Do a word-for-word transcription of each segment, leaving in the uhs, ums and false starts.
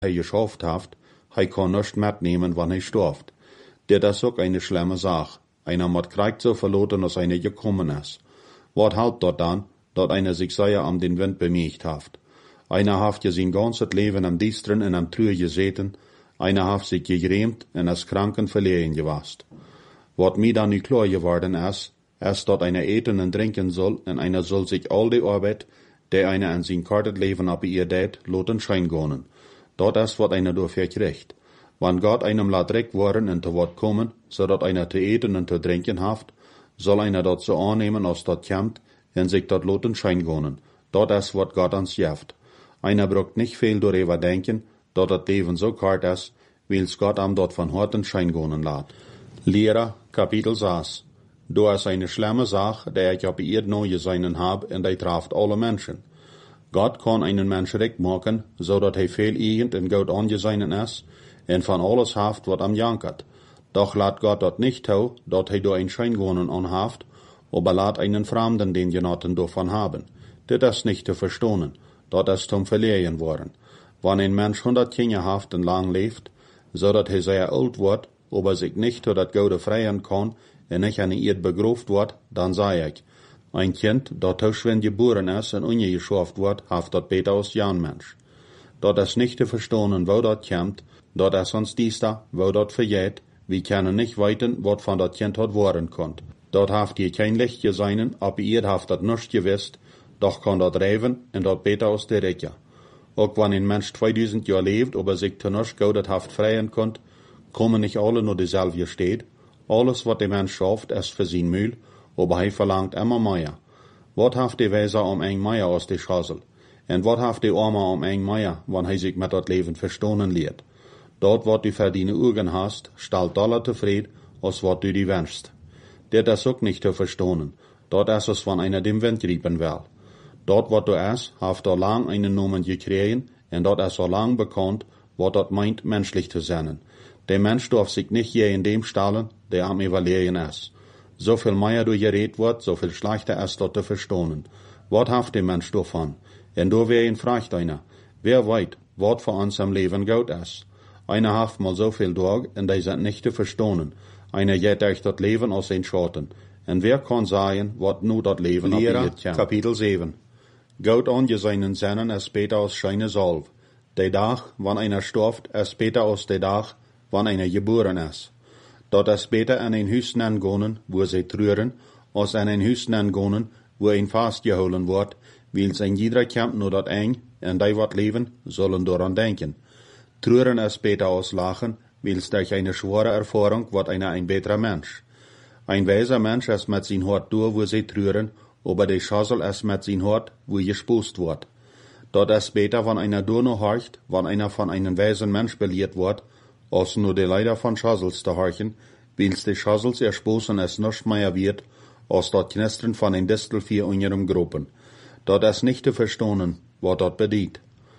hij geschafft haft, hij kon nicht mitnehmen, wann hij storft. Dit is ook eine schlimme Sache. Einer moet krijgt so verloten, als einer gekommen is. Wat helpt dat dan, dat einer sich sehr am den Wind bemächt haft? Einer haft je sein ganzes Leben am Diestren en am Trühe gezeten, einer haft sich gegrämt en als Kranken verlegen gewast. Wat mir dann nu klar geworden is, is dat einer eten en drinken soll, en einer soll sich all die Arbeit, die einer an sein kartet Leben ab ihr deit, loten schein gonen. Dat is wat einer dafür kriegt. Wann Gott einem laat recht worden en te wat kommen, zodat einer te eten en te drinken haft, soll einer dat so annehmen, als dat kommt, en sich dat loten schein gonen. Dat is wat Gott ans jeft. Einer braucht nicht viel darüber denken, dat dat Leben so kart is, wils Gott am dort von Horten schein gonen laat. Lehrer, Kapitel sechs. Du is eine schlimme Sache, der ich auf ihr neue seinen hab, en die traft alle Menschen. Gott kann einen Mensch recht machen, so dat hij veel irgend en goed angeseinen is, en van alles haft wat am jankert. Doch laat Gott dat nicht tau, dat hij door een Scheingonen anhaft, aber laat einen Fremden den Genotten davon haben. Dit is nicht zu verstohnen, dat is zum Verlehen worden. Wann ein Mensch hundert Jahre haft en lang leeft, so dat hij sehr alt wordt, aber sich nicht tot dat Gode freien kann, en nicht an ihr begroft wordt, dan sei ich, ein Kind, dat tussen wenn geboren is en ungeschaft wordt, haft dat beter als Jan Mensch. Dat is nicht zu verstohnen, wo dat kommt, dat is ons dies da, wo dat vergeht, wir können nicht weiten, wat von dat Kind hat worden konnt. Dat haft ihr kein Licht geseinen, aber ihr haft dat nicht gewusst, doch kann dat reiven, en dat beter als der Recher. Auch wenn ein Mensch zweitausend Jahre lebt, aber sich zu nicht Gott haft freien konnt, kommen nicht alle nur dieselbe steht. Alles, wat der Mensch schafft, ist für sein Mühl, aber er verlangt immer mehr. Wat haft der Weiser um ein Meier aus der Schassel? En wat haft der Arme um ein Meier, wann er sich mit dat Leben verstohnen lehrt? Dort, wat du verdiene Augen hast, stellt Dollar zufrieden, als wat du die wünschst. Dit is ook nicht zu verstohnen. Dort is es, wann einer dem Wind riepen will. Dort, wat du is, haft er lang einen Namen gekriegen, en dat is so lang bekannt, wat dat meint, menschlich zu sein. Der Mensch darf sich nicht je in dem stellen, der am Evaluieren ist. So viel mehr du geredet wird, so viel schlechter ist dort zu verstohnen. Wat haft der Mensch davon? En du wer ihn fragt einer, wer weit, wat für uns am Leben gut ist? Einer haft mal so viel Tag, en die sind nicht zu verstohnen. Einer geht euch dat Leben aus den Schatten. En wer kann sagen, wat nu dat Leben abgeht? Kapitel sieben. Gott angeseinen Sinnen ist beter als scheine Salve. Der Tag, wann einer stirbt, ist beter als der Tag, wann einer geboren ist. Dat is beter an ein Huis nangonen, wo sie trüren, als an ein Huis nangonen, wo ein fastgeholen wordt, wils ein jeder kamp nur dat eng, en die wat leven, sollen daran denken. Trüren is beter als lachen, wils durch eine schwere Erfahrung wordt einer ein beter Mensch. Ein weiser Mensch is met zijn hart door, wo sie trüren, aber der Schassel is met zijn hart, wo gespoest wordt. Dat is beter, wann einer door noch horcht, wann einer von einem weisen Mensch belehrt wordt, als nur die Leider von Schassels zu horchen, wils die Schassels ersposen es nicht mehr wird, als dat Knistern von ein Distelvieh in ihrem Gruppen. Dat is nicht zu verstohnen, wat dat bedient.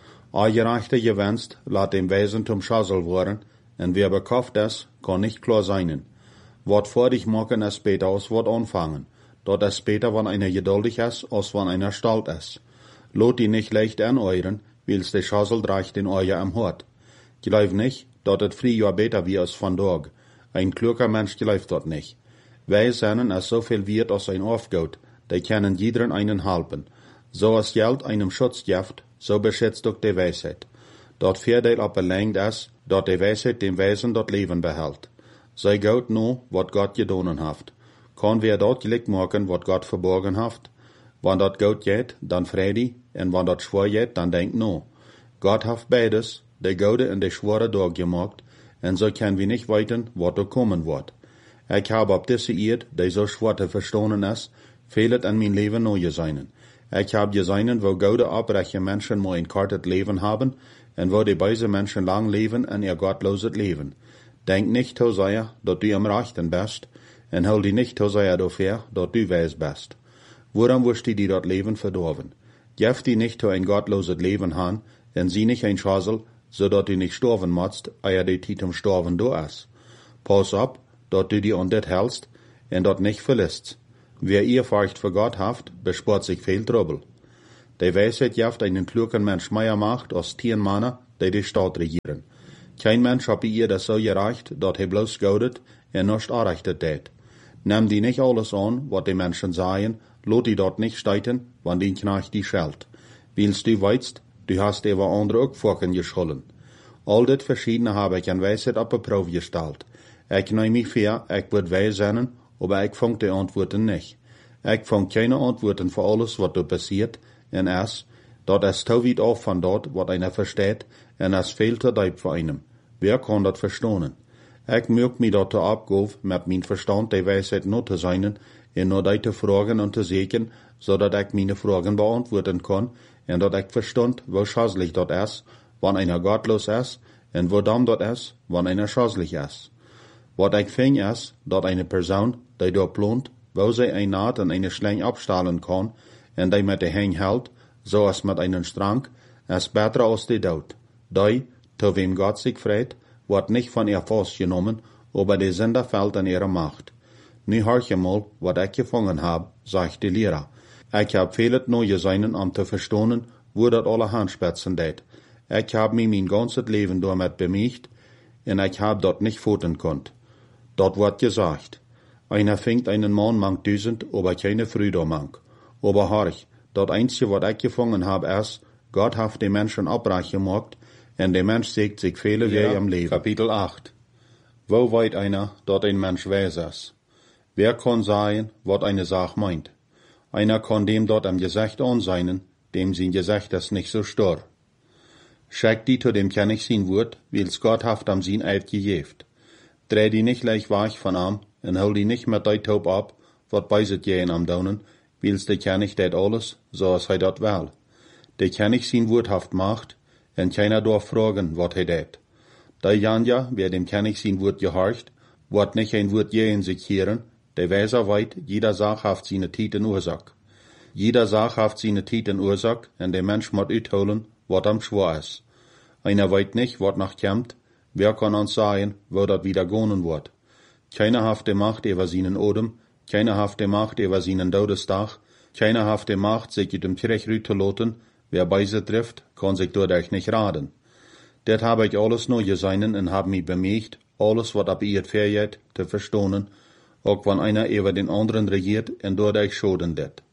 A gerechte gewünscht, laat dem Wesen zum Schassel worden, en wer bekauft es, kann nicht klar seinen. Wat vor dich machen es beter als wat anfangen. Dat is beter, wann einer geduldig ist, als wann einer stalt ist. Lot die nicht leicht aneuren, wils die Schassel dreigt den Euer am Hort. Glaub nicht, dat het früher beter wie als vandaag. Ein kluger Mensch glaubt dat nicht. Wij zijn es so viel wert als ein Aufgaut, die können jederen einen helpen. So als Geld einem Schutz gibt, so beschützt auch die Weisheit. Dat Voordeel op belangt is, dat die Weisheit dem Wesen dat Leben behält. Sei Gott no, wat Gott gedonen haft. Kann wer dat gelijk maken, wat Gott verborgen haft? Wann dat gut geht, dann Fredi, en wann dat schwer geht, dann denk no. Gott haft beides, de Gode en de schwere Dag gemaakt, en so können wir nicht weiten, wat er kommen wird. Ich habe ab diese Eid, die so schwer zu verstohnen ist, vielet an mein Leben neu seinen. Ich habe gesehen, wo Gode abreiche Menschen mal ein kartet Leben haben, en wo die beise Menschen lang leben en ihr gottloses Leben. Denk nicht, Hosea, dat du am Rechten bist, en hol die nicht, Hosea, dafür, dat du weis bist. Woran wirst die dat Leben verdorben? Gef die nicht, ein gottloses Leben han, en sie nicht ein Schassel, so dat du nicht sterben musst, eer die Tiet um Sterben do is. Pass op, dat du die an dit hältst, en dat nicht verlässt. Wer ihr Furcht vor Gott haft, bespart sich viel Trouble. Die Weisheit jaft einen klugen Mensch mehr macht, als tien Männer, die die Stadt regieren. Kein Mensch hat bei ihr das so gereicht, dat hij bloß goudet en nicht aanrechtet deed. Nimm die nicht alles an, wat die Menschen sagen, lot die dort nicht steiten, wann die Knecht die schellt. Willst du weißt, du hast über andere auch Vorken geschollen. All dit verschiedene habe ich an Weisheit op de proef gesteld. Ich neem mich vor, ich wird weis zijn, aber ich fang die Antworten nicht. Ich fang keine Antworten für alles, wat da passiert, en es, dat es so weit auf von dort, wat einer versteht, en es fehlt te diep für einem. Wer kann dat verstonen? Ich mög mich dort abgauf, mit mein Verstand die Weisheit not te sein, en nur die te fragen und te sehen, so dat ich meine Fragen beantworten kann, en dat ich verstand, wo schaslich dat is, wann einer gottlos is, en wo dann dat is, wann einer schaslich is. Wat ich fing is, dat eine Person, die dort plant, wo sie ein Naht en eine Schlang abstahlen kann, en die mit de Hang hält, so als mit einem Strang, is besser als die Dood. Die, zu wem Gott sich freut, wird nicht von ihr festgenommen, aber die Sünder fällt in ihre Macht. Nu hör je mal, wat ich gefangen hab, sagt die Lehrer. Ich hab vieles neue Seinen, um zu verstehen, wo dat alle Handspitzen deed. Ich hab mich mein ganzes Leben damit bemüht, en ich hab dort nicht foten konnt. Dort wird gesagt, einer fängt einen Mann mang tausend, aber keine Früde mang. Aber horch, dat einzige, wat ich gefangen hab, ist, Gott hat die Menschen abreich gemacht, en der Mensch sägt sich viele ja, Wege im Leben. Kapitel acht. Wo weit einer, dat ein Mensch weis ist? Wer kann sagen, wat eine Sache meint? Einer kann dem dort am Gesicht anseinen, dem sein Gesicht ist nicht so starr. Schickt die zu dem König sein Wort, weil's Gott haft am sein Eid gegeft. Dreh die nicht leicht weich von am, en hol die nicht mit dei Taub ab, wat beiset gehen am Daunen, weil's der König det alles, so as hei dat wel. Der König sein Wort haft macht, en keiner darf fragen, wat hei det. Da Janja, wer dem König sein Wort gehorcht, wird nicht ein Wort je in sich hören, der Weser weit, jeder Sach haft seine Titen Ursache. Jeder Sach haft seine Titen Ursache, en der Mensch muss uitholen, wat am schwor is. Einer weit nicht, wat noch kämmt, wer kann uns sagen, wo dat wieder gonen wird. Keiner haft die Macht über seinen Odem, keiner haft die Macht über seinen Todestag, keiner haft die Macht, sich dem Kirch rüt zu loten, wer bei sie trifft, kann sich dadurch nicht raten. Det habe ich alles neu geseinen en hab mich bemüht, alles wat ab ihr verjet, zu verstohnen, auch wenn einer über den anderen regiert en dadurch schoden det.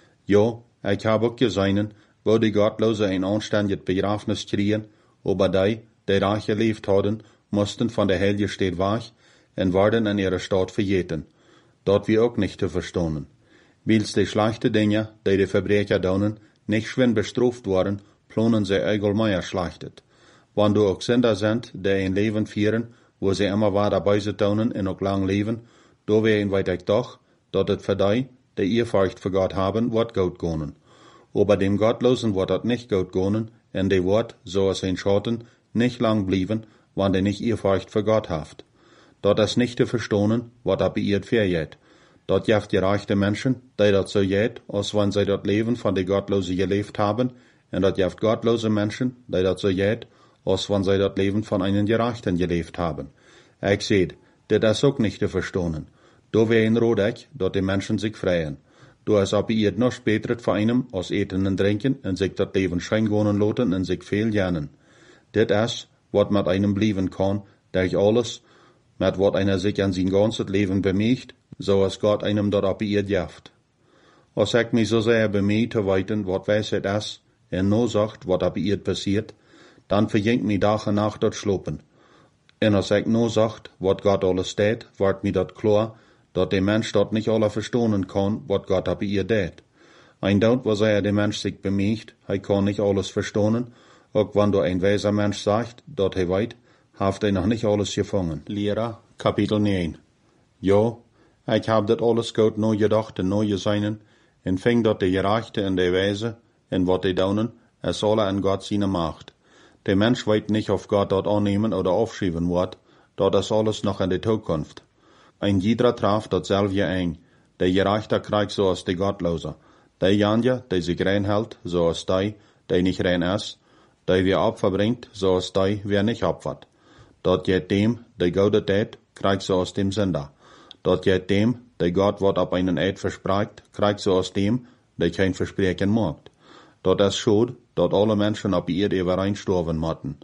Ja, ich habe auch geseinen, wo die Gottlose ein anständiges Begrafnis kriegen, aber die, die reich gelebt hadden, mussten von der Helge steht wach en werden in ihrer Stadt verjeten. Dort wir auch nicht zu verstohnen. Weil's die schlechte Dinge, die die Verbrecher daunen, nicht schwen bestraft worden, planen sie allgemein schlechtet. Wenn du auch Sünder sind, die ein Leben führen, wo sie immer war dabei zu tun und auch lang leben, da wären weit ich doch, dat het für die, die ihr Furcht für Gott haben, wird gut gehen. Aber dem Gottlosen wird das nicht gut gehen, und die wird, so als ein Schatten, nicht lang blieben, wenn die nicht ihr Furcht für Gott haft. Dat ist nicht zu verstehen, wat ab ihr verjet. Dat jaft gereichte Menschen, die dat so jet, als wenn sie dat Leben von die Gottlosen gelebt haben, und dat jaft gottlose Menschen, die dat so jet, als wenn sie dat Leben von einen Gerechten gelebt haben. Ich seht, das ist auch nicht zu verstehen. Da wär ein Rodeck, dat die Menschen sich freien. Da ist ab ihr noch später für einem, als eten und trinken, und sich dat Leben schein gehen loten und sich viel lernen. Das ist, wat mit einem blieben kann, durch alles, mit wat einer sich an sein ganzes Leben bemüht, so als Gott einem dort ab ihr jaft. Als ich mich so sehr bemüht zu weiten, wat Weisheit ist, und no sagt, wat ab ihr passiert, dann verjinkt mich Tag und Nacht dort schlopen. Und als ich no sagt, wat Gott alles tät, wird mir dort klar, dat der Mensch dort nicht alle verstohnen kann, wat Gott ab ihr tät. Ein Dort, wo er der Mensch sich bemüht, er kann nicht alles verstohnen, auch wenn du ein weiser Mensch sagt, dat er weit, haft er noch nicht alles gefangen. Lehrer, Kapitel neun. Ja, ich hab dat alles gut neu gedacht und neu geseinen, en fing dat de Gerechte en de Weise, en wat die daunen, es alle an Gott seine Macht. Der Mensch weit nicht auf Gott dort annehmen oder aufschieben wird, dort ist alles noch in der Zukunft. Ein jeder traf dat selbe ein, der Gerechte kriegt so als der Gottlose, der Janja, der sich rein hält, so als der, der nicht rein ist, der wir Opfer bringt, so als der, wer nicht opfert. Dort geht dem, der Gode tät, kriegt so aus dem Sünder. Dort geht dem, der Gott wird ab einen Eid verspricht, kriegt so aus dem, der kein Versprechen macht. Dort ist schuld, dort alle Menschen ab ihr übereinstorben motten.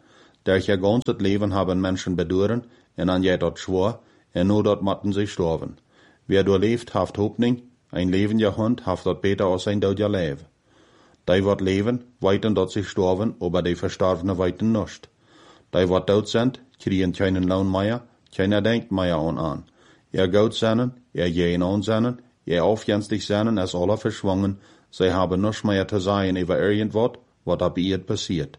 durch ihr ganzes Leben haben Menschen beduren, en an je dort schwor, en nur dort matten sie storven. Wer dort leeft, haft Hoffnung, ein levender Hund haft dort beter als ein doodja Lev. Die wird leben, weiten dort sie storven, aber die Verstorbene weiten nicht. Die wird dood sind, kriegen keinen Lohn mehr, keiner denkt mehr an an. Er geht seinen, er gehen an seinen, er aufjenstig seinen, als alle verschwungen, sie haben nichts mehr zu sagen über irgendwas, was ab ihr passiert.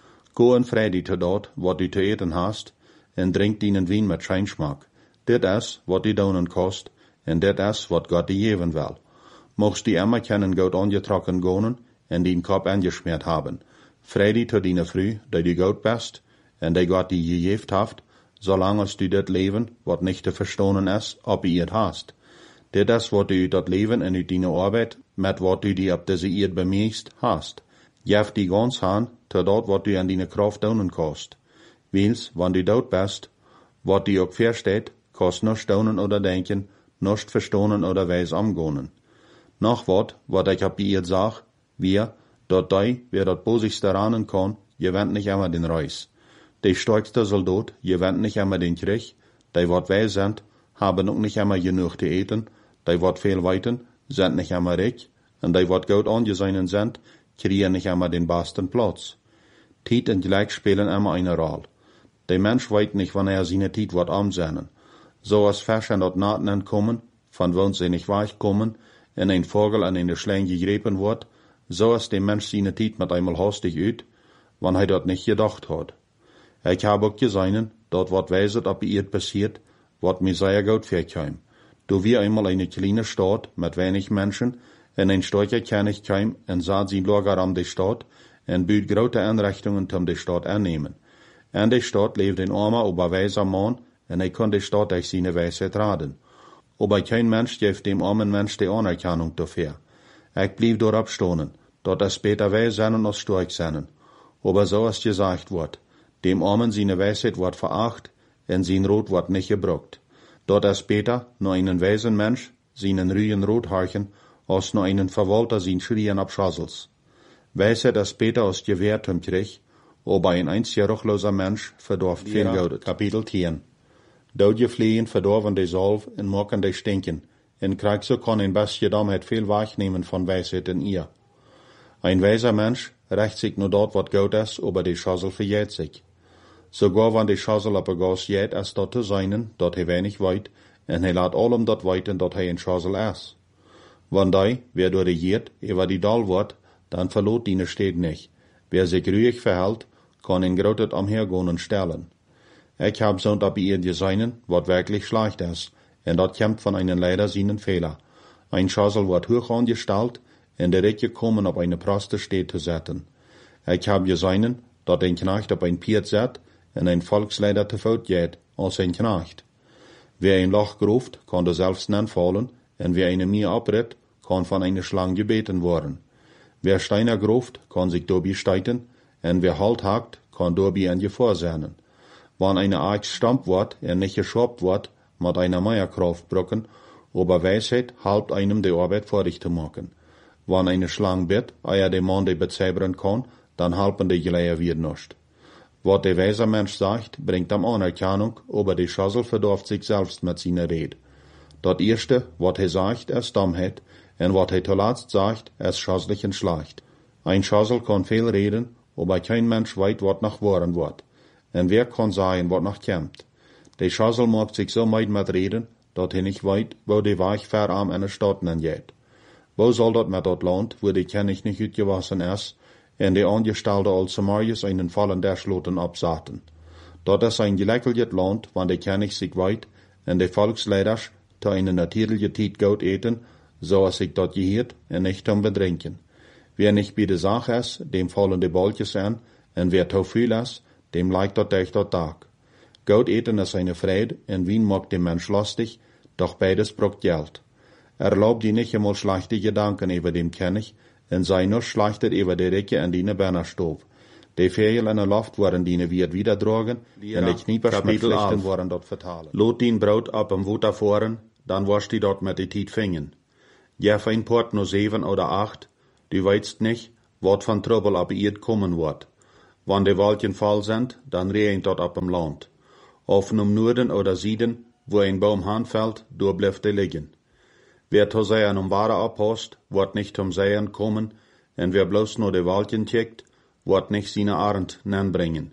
Go in Friede zu dort, wat du zu eten hast, en drink ihnen Wein mit Scheinschmack. Dit is, wat die donen kost, en dit is, wat Gott die geven will. Mochst die immer kennen Gott angetrokken gonen, en dien Kopf angeschmiert haben. Friede zu dine Früh, die du Gott bist, en die Gott die gegeft haft, solange du dit Leben, wat nicht zu verstonen is, ob ihr hast. Dit is, wat du dat Leben en uit dine Arbeit, met wat du die ab diese Erd bemeest, hast. Jef die ganz han, zu dort, wat du an dine Kraft donen kost. Wils, wann du dort bist, wat du auch versteht, kost nicht donen oder denken, nicht verstonen oder weis amgonen. Noch wat, wat ich ab ihr sag, wir, dort die, wer dort bosigste ranen kann, je wendt nicht immer den Reis. Die stärkste Soldat, je wendt nicht immer den Krieg, die wat weis sind, haben auch nicht immer genug zu eten, die wat viel weiten, sind nicht immer reich, und die wat gut angesehen sind, kriegen nicht immer den besten Platz. Tijd und Gleich spielen immer eine Rolle. Der Mensch weiß nicht, wann er seine Tijd wird ansehen. So als Fäschen dort Naten entkommen, von wo sie nicht weichkommen, in ein Vogel an eine Schlange gegriffen wird, so ist der Mensch seine Tijd mit einmal hastig ut, wann er dort nicht gedacht hat. Ich habe auch gesehen, dort wird weiset, ob ihr passiert, wird mir sehr gut vorkommen. Du wir einmal eine kleine Stadt mit wenig Menschen, in ein starker König kam, und sah sein Lager an die Stadt, und büt große Einrichtungen, um die Stadt annehmen. In der Stadt lebt ein armer, aber weiser Mann, und er konnte die Stadt durch seine Weisheit raten. Aber kein Mensch gibt dem armen Mensch die Anerkennung dafür. Ich blieb dort abstonen, dort es später weis sein als stark sein. Aber so ist gesagt wird, dem armen seine Weisheit wird veracht, und sein Rot wird nicht gebraucht. Dort es später nur einen weisen Mensch, seinen Rühen rot harchen, als nur einen Verwalter sein Schrien abschassels. Weisheit es später als gewährt im Krieg, aber ein einziger ruchloser Mensch verdorft viel Geld. Kapitel zehn. Doodje fliehen verdorven die Salv en maken die stinken. En Krieg so kann ein bisschen Dummheit viel wahrnehmen von Weisheit in ihr. Ein weiser Mensch rächt sich nur dort, wat gut ist, aber die Schassel verjährt sich. Sogar wenn die Schassel aber gas jät, als dort zu seinen, dort he wenig weit, en he laat allem dort weiten, dort he ein Schassel ist. Wenn die, wer dort regiert, über die Dal wird, dann verlot die steht nicht. Wer sich ruhig verhält, kann in Grotet amhergehen und stellen. Ich hab so ab ihr gesehen, wat wirklich schlecht ist, und dat kommt von einem leider seinen Fehler. Ein Schassel wird hoch angestellt, und der Recke kommen auf eine Proste steht zu setzen. Ich hab gesehen, dat ein Knecht auf ein Piet set, und ein Volksleider zu Feld geht, als ein Knecht. Wer ein Loch gruft, kann der selbst nicht fallen, und wer eine Mie abritt, kann von einer Schlange gebeten worden. Wer Steiner gruft, kann sich dobi steiten, und wer Halt hakt, kann dobi an Gefahr sein. Wann eine Axt stammt wird, und nicht geschobt wird, mit einer Meierkraft brücken, aber Weisheit halbt einem die Arbeit fertig zu machen. Wann eine Schlange bett, eher der Mann die bezaubern kann, dann halpen die Geleier wieder nicht. Was der weiser Mensch sagt, bringt am Anerkennung, aber die Schassel verdorft sich selbst mit seiner Rede. Das erste, was er sagt, ist Dummheit, und was er zuletzt sagt, ist schasslich und schlecht. Ein Schassel kann viel reden, aber kein Mensch weiß, was nach Waren wird. Und wer kann sagen, was nach kommt? Der Schassel macht sich so meid mit reden, dass er nicht weiß, wo der Weg verarm eine Stadt geht. Wo soll dat mit dat Land, wo die König nicht utgewassen ist, und die Angestellte als Marius einen Fallen der Schloten absaten? Dat ist ein geleckeljes Land, wann der König sich weit, und die Volksleiders zu einer natürlichen Zeit gut eten, so als sich dat gehört, und nicht zum Bedrinken. Wer nicht bei der Sache ist, dem fallen die Bolches an, und wer zu viel ist, dem leicht dat durch dat Tag. Gut eten ist eine Freude, und Wien macht den Mensch lustig, doch beides braucht Geld. Erlaubt die nicht einmal schlechte Gedanken über dem König, und sei nur schlechter über die Recke an die Bernerstof. Die Ferien in der Luft waren die wird wieder drogen, und die Kniepers mit Pflichten waren dort vertalen. Lot den Brot ab am Wutter fahren, dann warst die dort mit die Tiet fingen. Jeff ein Port nur sieben oder acht, du weißt nicht, wat von Trouble ab ihr kommen wird. Wann de Wolken voll sind, dann regnet dort ab im Land. Of um Norden oder Süden, wo ein Baum handfällt, da bleibt er liegen. Wer zu seien um Ware abhast, wird nicht zum Seien kommen, und wer bloß nur de Wolken checkt, wird nicht seine Arend nanbringen.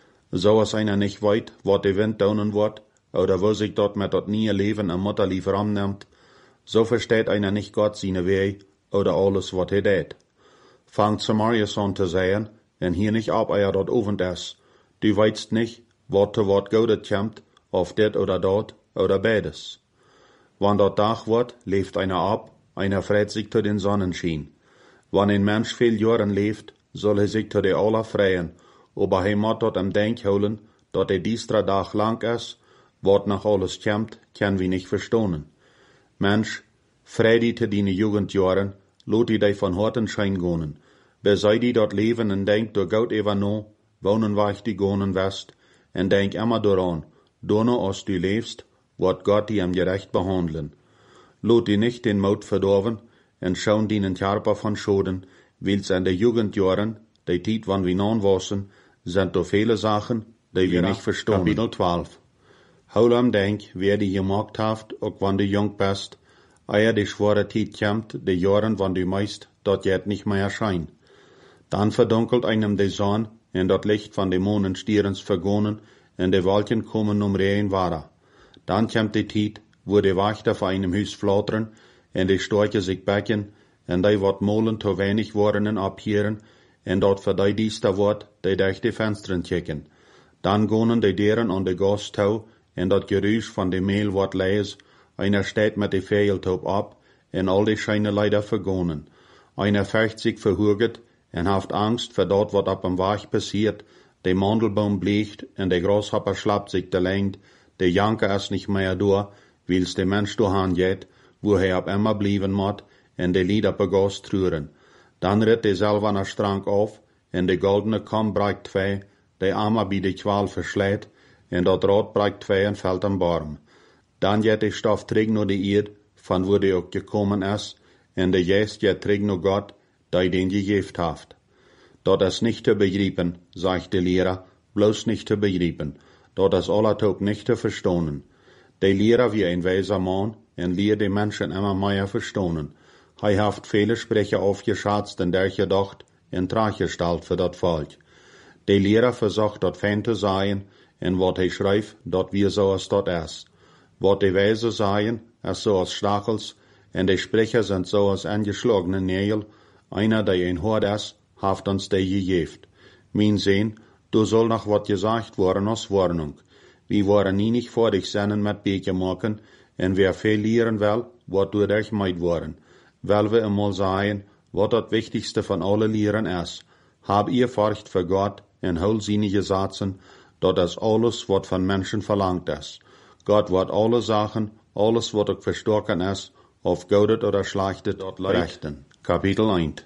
So als einer nicht weit, wat de Wind daunen wird, oder wo sich dort mit dort nie Leben am Mutterlief ramnimmt, so versteht einer nicht Gott seine Weh, oder alles, wat er tät. Fangt Samarias an zu sagen, en hier nicht ab, er dort ofend ist. Du weißt nicht, wat zu wat Gaudet kommt, auf det oder dort, oder beides. Wann dort Tag wird, lebt einer ab, einer freut sich zu den Sonnenschein. Wann ein Mensch viel Jahren lebt, soll er sich zu der aller freien, aber er muss dort am Denk holen, dat er diestra Tag lang ist, wat nach alles kommt, kann wir nicht verstehen. Mensch, freu die zu deine Jugendjahren, lot die dich von Horten schein gonen. Besei die dort leben en denk door Gott ewa no, wonen waar die gonen west, en denk immer daran, donno als du lebst, wird Gott die am gerecht behandeln. Lot die nicht den Mut verdorven, en schauen die einen Tjarper von Schoden, wils an der Jugendjahren, die Tiet wann wir non wassen, sind do viele Sachen, die wir nicht verstehen. Kapitel zwölf. Hol am denk, wer die gemacht haft, ook wann du jung bist, eier die schwere Tiet kommt, die Jahren wann du meist, dort jet nicht mehr erscheint. Dann verdunkelt einem de Sonne, en dat Licht van de Monenstierens vergonen, en de Wolken kommen um Rehen wara. Dann kommt die Tiet, wo de Wächter vor einem Hüs flattern, en de Storche sich becken, en de wat molen zu wenig worden en abhieren, en dort für de diester wort, de durch de Fenstern checken. Dann gonen de deren an de Gastau, en dat Geräusch van de Mehl wort leis, einer steht mit de Feeltaub ab, en all de Scheine leider vergonen. Einer fürcht sich verhurget, en haft Angst voor dat wat op hem Weg passiert, de Mandelbaum bleicht en de Grashopper schlappt sich de Lengd, de Janker is nicht mehr door, wils de Mensch doorhaan jet, wo hij op immer blijven moet, en de Lied op de Gast truren. Dan ritt de Silvaner Strang auf, en de goldene Kom breikt twee, de Armer bij de Qual versleet, en dat Rad breikt twee en fällt am Baum. Dan jet de Stoff trig no de Eerd, van wo de ook gekommen is, en de Geest jet trig no Gott, die den gegeft haft. Dat is nicht te begrijpen, sagt de Lehrer, bloß nicht te begrijpen. Dat is allertop nicht te verstonen. De Lehrer wie ein weiser Mann, en leer de Menschen immer mehr verstonen. Hij haft viele Sprecher aufgeschatzt en der gedacht, en tragestalt für dat Volk. De Lehrer versucht dat fein zu sein, en wat hij schreibt, dat wir so als dat is. Wat de Weise seien, is so als Stachels, en de Sprecher sind so als angeschlagene Nägel. Einer, der ein Hort ist, haft uns der gegeft. Mein Sehn, du soll noch wat gesagt worden als Warnung. Wir waren nie nicht vor dich sennen mit Beke machen, en wer viel lehren will, wat du dich meid worden. Weil wir einmal sagen, wat das Wichtigste von alle Lehren ist. Hab ihr Furcht für Gott en hol seine Gesetzen, dat das alles, wat von Menschen verlangt ist. Gott wird alle Sachen, alles, wat auch verstorken ist, auf Gaudet oder Schlechtet dort rechten. Kapitel eins.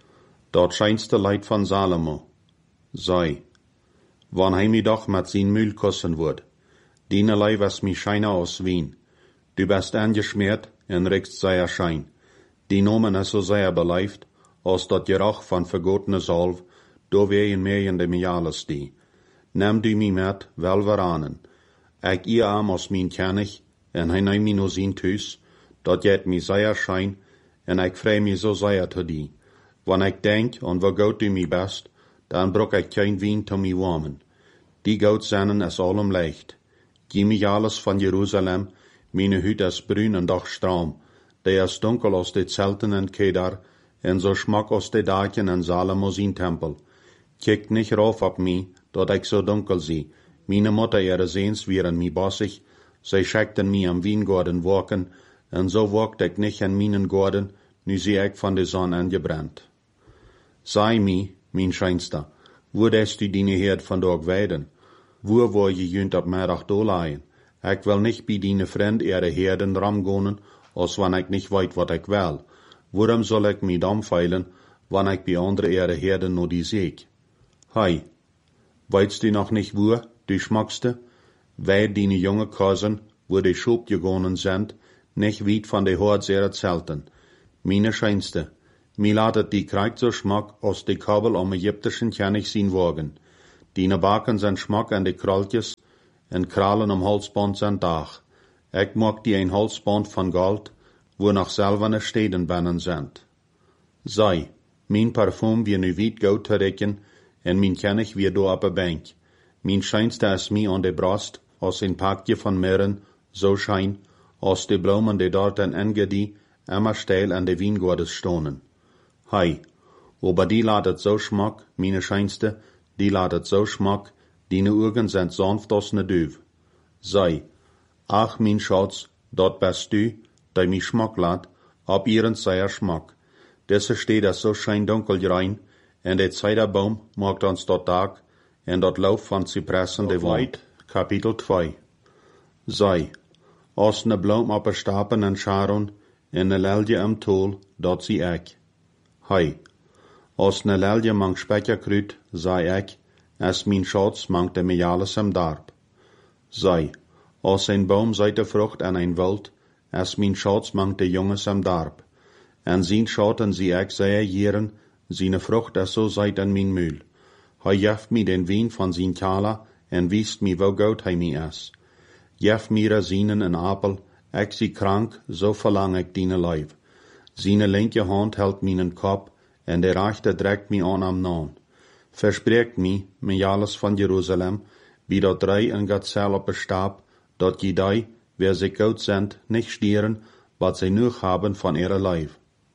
Dort scheinste Leid von Salomo. Sei, wann hij mi doch mit sin Mühl kussen wird. Dienerlei was mi scheine aus Wien. Du bist angeschmiert en rickst sei erschein. Die Nomen is so sehr beleift, als dat Geruch von vergotene Salv, do wehen mehr in dem Jahres die. Nimm du mi mit, wel veranen. Ik ihr arm aus min kennig, en hij neem mi no sin thuis, dat jet mi sei erschein, en ik vrij mi zo sehr te die. Wann ik denk, en wo Gott du mi best, dan brok ik kein Wien te mi warmen. Die Gott sennen is allem leicht. Gieh mich alles van Jerusalem, meine Hüt is brün en doch straum. Der is dunkel aus de Zelten en Kedar, en so schmack aus de Daken en Salomo sin Tempel. Kijkt nicht rauf op mi, dat ik so dunkel zie. Meine Mutter ihre Sehns wieren mi bossig, zij scheckten mi am Wiengorden walken, en so walkt ik nicht an minen Gorden, nu zie ik van de Sonne angebrannt. Sei mi, min scheinster, wo des du dine Herd van dort weiden? Wo wo je jünt op middag doorlaaien? Ik wil nicht bij dine Vriend ihre Herden ramgonen, als wann ik nicht weet wat ik wil. Waarom soll ik mi dam feilen, wann ik bij andere ihre Herden no die seek? Hei, weidst du noch nicht wo, du schmackste? Weil dine junge Cousin, wo die Schub gegonen sind, nicht weit von de Hort ihrer Zelten. Meine scheinste, mi latet die Krieg so schmack, als die Kabel am ägyptischen König sin wagen. Dine baken zijn schmak en de kraltjes, en kralen om halsband zijn dag. Ik maak die een halsband van gold, wo nog zelfene steden binnen zijn. Zij, mijn parfum wie nu wit goud te rekken, en mijn kennig wie door op een bank. Mijn schijnste is mij aan de brust, als een pakje van mirren, zo schijn, als de bloemen die dort en Engedi, immer steil aan de wijngaardes stonen. Hei, aber die laat het zo schmak, meine schijnste, die laat het zo schmak, die ogen zijn sanft als ne duif. Zij, ach mijn Schatz, dat bist du, die mich schmak laat, op ihren seier schmak. Desse steht es so schein dunkel rein, en de Zeiderbaum maakt ons dat dag, en dat Lauf van Zypressen de wand. Kapitel twee. Zij, als ne bloem op een stapen en Sharon, en ne lelje am tol, dat zie ik. Hei, als ne lelje mang spekje kruid, zei ik, es mijn Schatz mangt de mejales am darp. Zij, als een boom zijt de vrucht en een wild, es mijn Schatz mangt de jongens am darp. En zien schatten zie ik zeer jeren, zijn vrucht is zo zijt in mijn muil. Hij jeft mij den wien van zijn kala, en wiest mij wo goed hij mij is. Jeft mij razinen en appel, ik zie krank, zo verlang ik dine lijf. Zijn linke hand houdt mijn kop, en de rechte trekt mij aan am naam. Verspreekt mij, Mejales van Jeruzalem, wie dat drei en Gatzel op een stap, dat je die, wer ze goed zijn, niet stieren, wat ze nodig hebben van ihre lijf.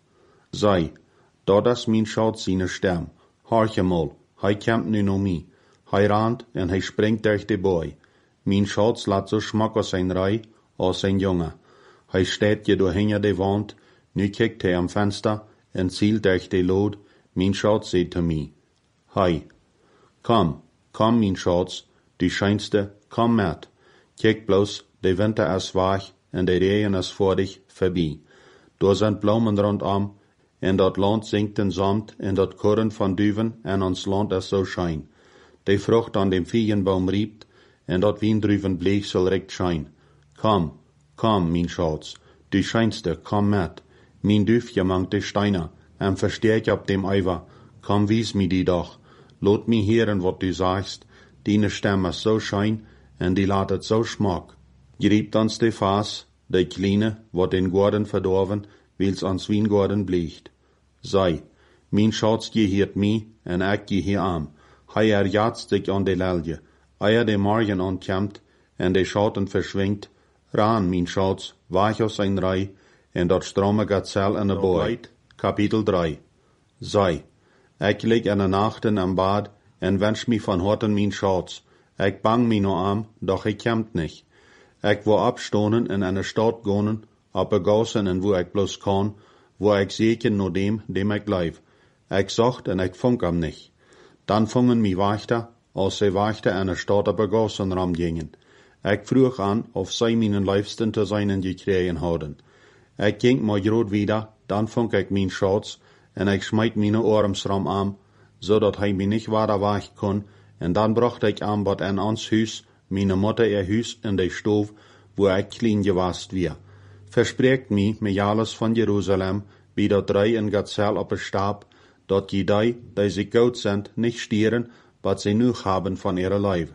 Zij, dat is mijn Schatz zijn stem. Hoorje mal, hij kämpft nu no mij. Hij rant en hij springt durch de boy. Mijn Schatz laat zo schmak als een rij, als een jongen. Hij steht je door hinter de wand, nu kijkt hij am venster en zielt durch de lood. Mijn Schatz zei te mij. Hij, kom, kom mijn Schatz, du scheinste, kom met. Kijk bloos, de winter is weg en de regen is voor dich voorbij. Door zijn bloemen rondom, en dat land zingt en zamt, en dat korren van duven, en ons land is zo schijn. De vrucht aan dem viegenbaum riept, en dat wiendruven bleek zal recht schijn. Kom, kom, mijn Schatz, du scheinste, kom met. Mijn dufje mangt de steiner, en versterk op dem Eiver. Kom, wies mi die doch. Lot mi hören, wat du sagst. Dine Stimme is zo schijn, en die laat het zo schmak. Griept ons de Faas, de kleine, wat den Gordon verdorven, wils ans Wiengorden bliegt. Zij, mijn Schatz geheert mij, en ik geheer am. Hij erjatst zich aan de lelje. Eier de morgen aankomt, en de schatten verschwingt. Raan, mijn Schatz, waag aus een rij, en dat strome Gatzel in de boy. Kapitel drie. Zij, ik lig in de nachten am bad, en wens mij van harten mijn Schatz. Ik bang mij no am, doch ik komt nicht. Ik wil abstonen en in de stad gonen, op een gassen en wo ik bloos kan, wo ik zeken no dem, dem ik leef. Ik zocht en ik vond am nicht. Dan vongen mi wachter, als zij wachter in de stad op een gassen ram gingen. Ik vroeg aan, of zij mijn liefsten te zijn gekregen hadden. Ik ging maar groot wieder, dan vond ik mijn Schatz, en ik smijt mijn arms ram aan, zodat hij mij niet verder weg kon, en dan bracht ik aan wat in ons huis, mijn moeder ihr huis in de stoof, wo ik klein gewast weer. Verspreekt mij, Mejales van Jeruzalem, wie dat drei en Gatzel op een stap, dat je die, die ze goed zijn, niet stieren, wat ze nu hebben van ihre lijf.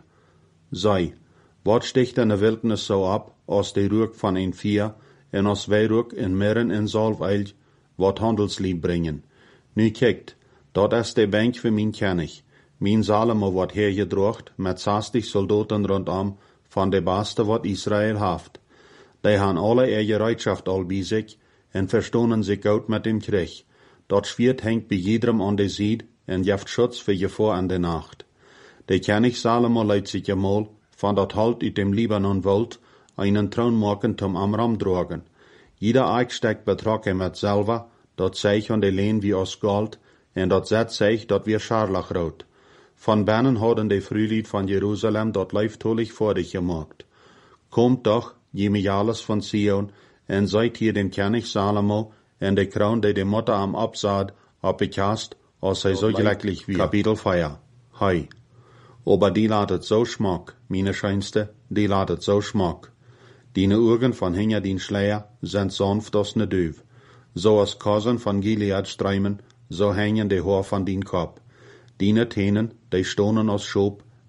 Zij, wat sticht in de wildernis zo op, als de rook van een vier, en als wij rook in mirren en zalfeil, wat handelslied brengen. Nu kijkt, dat is de bank voor mijn kennig. Mijn Salomo wordt hergedroogd met zestig soldaten rondom, van de beste wat Israël heeft. Die han alle ihr Gereitschaft al bij zich, en verstonen zich goed met dem Krieg. Dat Schwert hängt bij jedem an de Sied, en jeft Schutz für Gefahr an de Nacht. De König Salomo leidt sich einmal, van dat halt uit dem Libanon wild, einen Thron maken zum Amram drogen. Jeder Eichsteck betrok er met Silber, dat zeig an de leen wie aus Gold, en dat zet zeig dat weer scharlachrot. Van binnen hadden de Frühlied van Jeruzalem dat leiftolig voor dich gemaakt. Komt doch, je Mejales van Sion, en zijt hier den König Salomo, en de kroon die de Mutter am Absaad, op het kast, als hij zo gelecklich wie. Kapitel vier. Hei. Aber die laat het zo schmak, meine scheinste, die laat het zo schmak. Dine Augen van hinter din Schleier sind sanft als ne Duif. Zo als Kosen van Gilead strijmen, zo hängen de Haar van din Kop. Dine Tenen, die stonen als Schoop,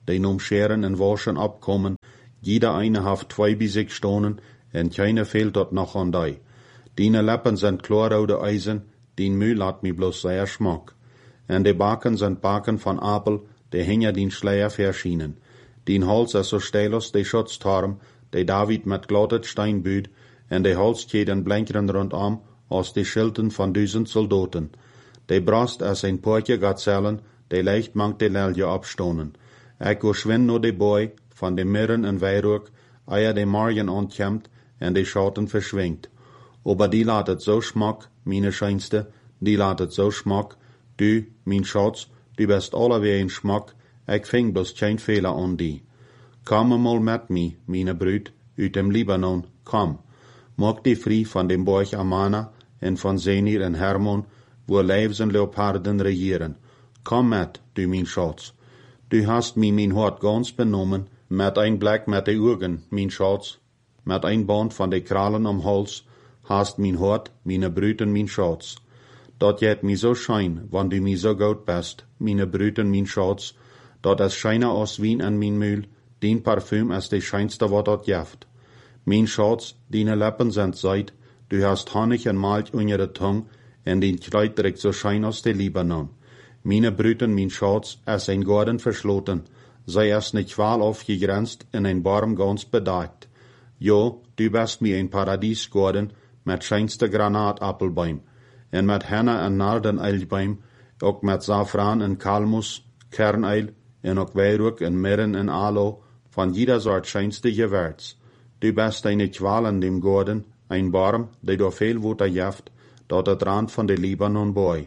die num Scheren en Waschen abkommen, jeder eine haft zwei bis sechs Stunden, en keine fehlt dort noch an die. Dine Leppen sind klarrode Eisen, dien Mühl hat mi bloß sehr Schmack. En de Baken sind Baken von Apel, de hängen den Schleier verschienen. Dien Holz is so steilos de Schutzturm, de David met glottet Stein büht, en de Holzketen blinkeren rundom, aus de Schilden von duizend Soldaten. De Brast is een poortje gazellen, de leicht mangt de lelje abstonen. Ik go schwind no de boy, van de Mirren en Weirook, eier de Morgen ontjemt, en de Schoten verschwingt. Aber die laat het zo schmack, meine Scheinste, die laat het zo schmack, du, mein Schatz, du bist allewee een schmack, ik ving bloß kein Fehler an die. Komm mal met mi, meine Brüd, uit dem Libanon, komm. Mag die vrij van dem Borg Amana en van Senir en Hermon, wo Leifs en Leoparden regieren. Komm met, du mein Schatz. Du hast mi mein Hort ganz benommen, met ein Blick met de Augen, mein Schatz. Met ein Band van de Krallen am Hals, hast mein Hort, meine Brüd en mein Schatz. Dat jet mi so schein, wann du mi so gut bist, meine Brüd en mein Schatz, dat es scheiner aus Wien en mein Mühl, den Parfüm is de scheinste wat dat jeft. Mein Schatz, dine Lippen sind seid, du hast Honig en Malch unter de Tung, en den Kleid direkt so schein aus de Libanon. Meine Brüd en mein Schatz, es ein Garten verschloten, sei es ne Qual aufgegrenzt, in ein Baum ganz bedeckt. Jo, du bist mi ein Paradiesgarten, met scheinste Granatappelbaum, en met Henna en Nardeneilbaum, ook met Safran en Kalmus, Kerneil, en ook Weirook en Mirren en Aloe, van jeder soort scheinste Gewürz. Du bist eine Qual in dem Garten, ein Baum, der door veel Water jeft, dat het Rand van de Libanon boy.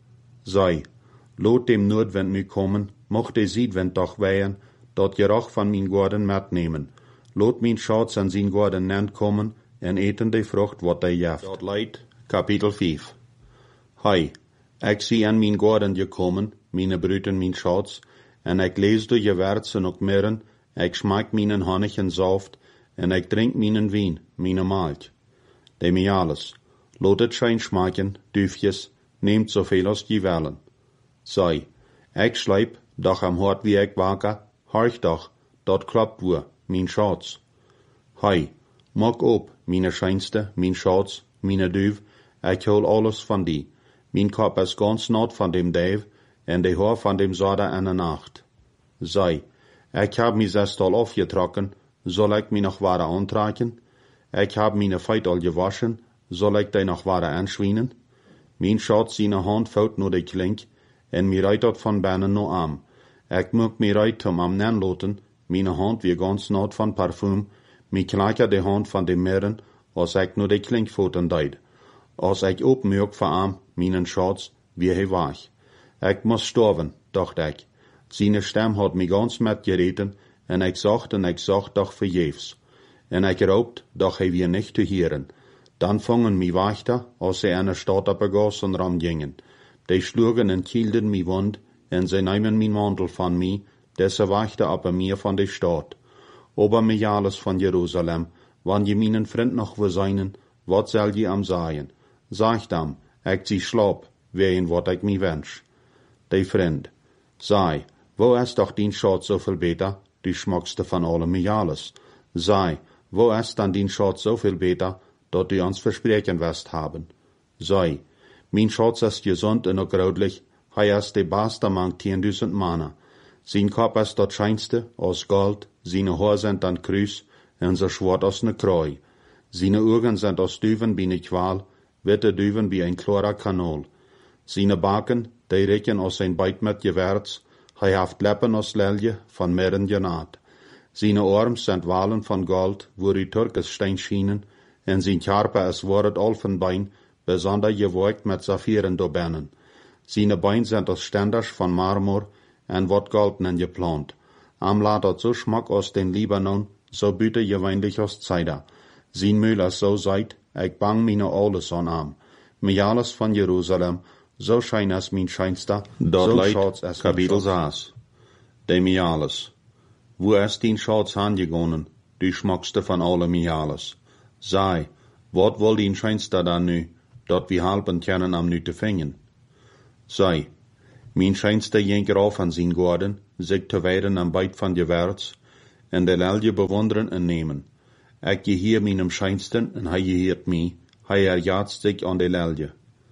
Sei, lot dem Nordwind nu kommen, mocht de Südwind doch weien, dat je auch van mijn Garten metnemen. Lot mijn Schatz an zijn Garten nent kommen, en eten de Frucht wat hij jeft. Dat leidt, kapitel vijf. Hei, ik zie an mijn Garten gekommen, meine Brüd en mijn Schatz, en ik lees door Gewürz en ook Mirren, ik schmaak mijn Honig en Saft, en ik drink mijn Wien, mijn Malch. De mij alles. Lot het schijn schmaken, dufjes, neemt zoveel als je willen. Sei, ik schleip, doch am Hort wie ik waker, horch doch, dat klopt woer, mijn Schatz. Hei, mag op, meine scheinste, mijn Schatz, meine duif, ik hol alles van die. Mijn kop is ganz nat van dem duif, en de haar van dem Zoder en de nacht. Sei, ik heb mi zest al afgetrokken, zal ik mi nog ware aantrekken? Ik heb mijn feit al gewaschen, zal ik die nog ware aanschwienen? Mijn Schatz zijn hand fout no de klink, en mi reit dat van binnen no arm. Ik moet mi reit om am nen loten, mijn hand weer ganz nat van parfum, mi klakker de hand van de Mirren, als ik no de klinkfoten deid. Als ik opmerk van arm, mijn Schatz, wie hij waag. Ik muss sterven, dacht ik. Zijn stem had mi ganz met gereten, en ik zocht en ik zocht doch vergeefs. En ik roopt, doch hij weer nicht te hieren. Dan vangen mi wachter, als ze aan de stad op gassen ram gingen. Die schlugen en kielden mi wond, en ze nemen mi mantel van mi, desse wachter op mir van de stad. Ober mi alles van Jerusalem, wann je minen vriend nog wil zijn, wat zal je am sagen? Zeg dan, ik zie slaap, ween wat ik mi wens. De vriend, sei, wo is doch dien Schatz zoveel beter, du schmackste van alle mi alles? Sei, wo is dan dien Schatz zoveel beter, dat du ons verspreken wirst haben? Sei, mein Schatz ist gesund und auch graudlich, hij ist de beste mang tienduizend Manner. Sein Kopf ist dat scheinste, aus Gold, seine Haare sind an Krüß, en so schwart aus ne Kreu. Seine Augen sind aus Düven wie ne Qual, witte Düven wie ein klarer Kanal. Seine Baken, die recken aus sein Beid mit Gewürz, hij haft Leppen aus Lelje von Mirren genaht. Seine Arme sind Walen von Gold, wo die Türkes Stein schienen, en sein Körper ist Wort Olfenbein, besonders gewolkt mit Saphiren do Bennen. Seine Beine sind aus Ständers von Marmor, en wat goldenen geplant. Am laat so schmack aus den Libanon, so büte gewöhnlich aus Zeider. Sein Mühl ist so seid, ik bang meine alles an am. Mi alles von Jerusalem, so schein es mein scheinster, Dort so leid, Schatz es Kapitel saß. De mi alles. Wo ist din Schatz hangegonnen, du schmackste von alle mi alles? Sei, wat woll din scheinster da nu, dat wir halben kennen am nu te vingen? Sei, mein scheinster jenker auf an sein Garten, zich te wijden aan bijt van je werds, en de lelje bewonderen en nemen. Ik geheer mijn schijnsten, en hij geheert mij, hij erjaagt zich aan de lelje.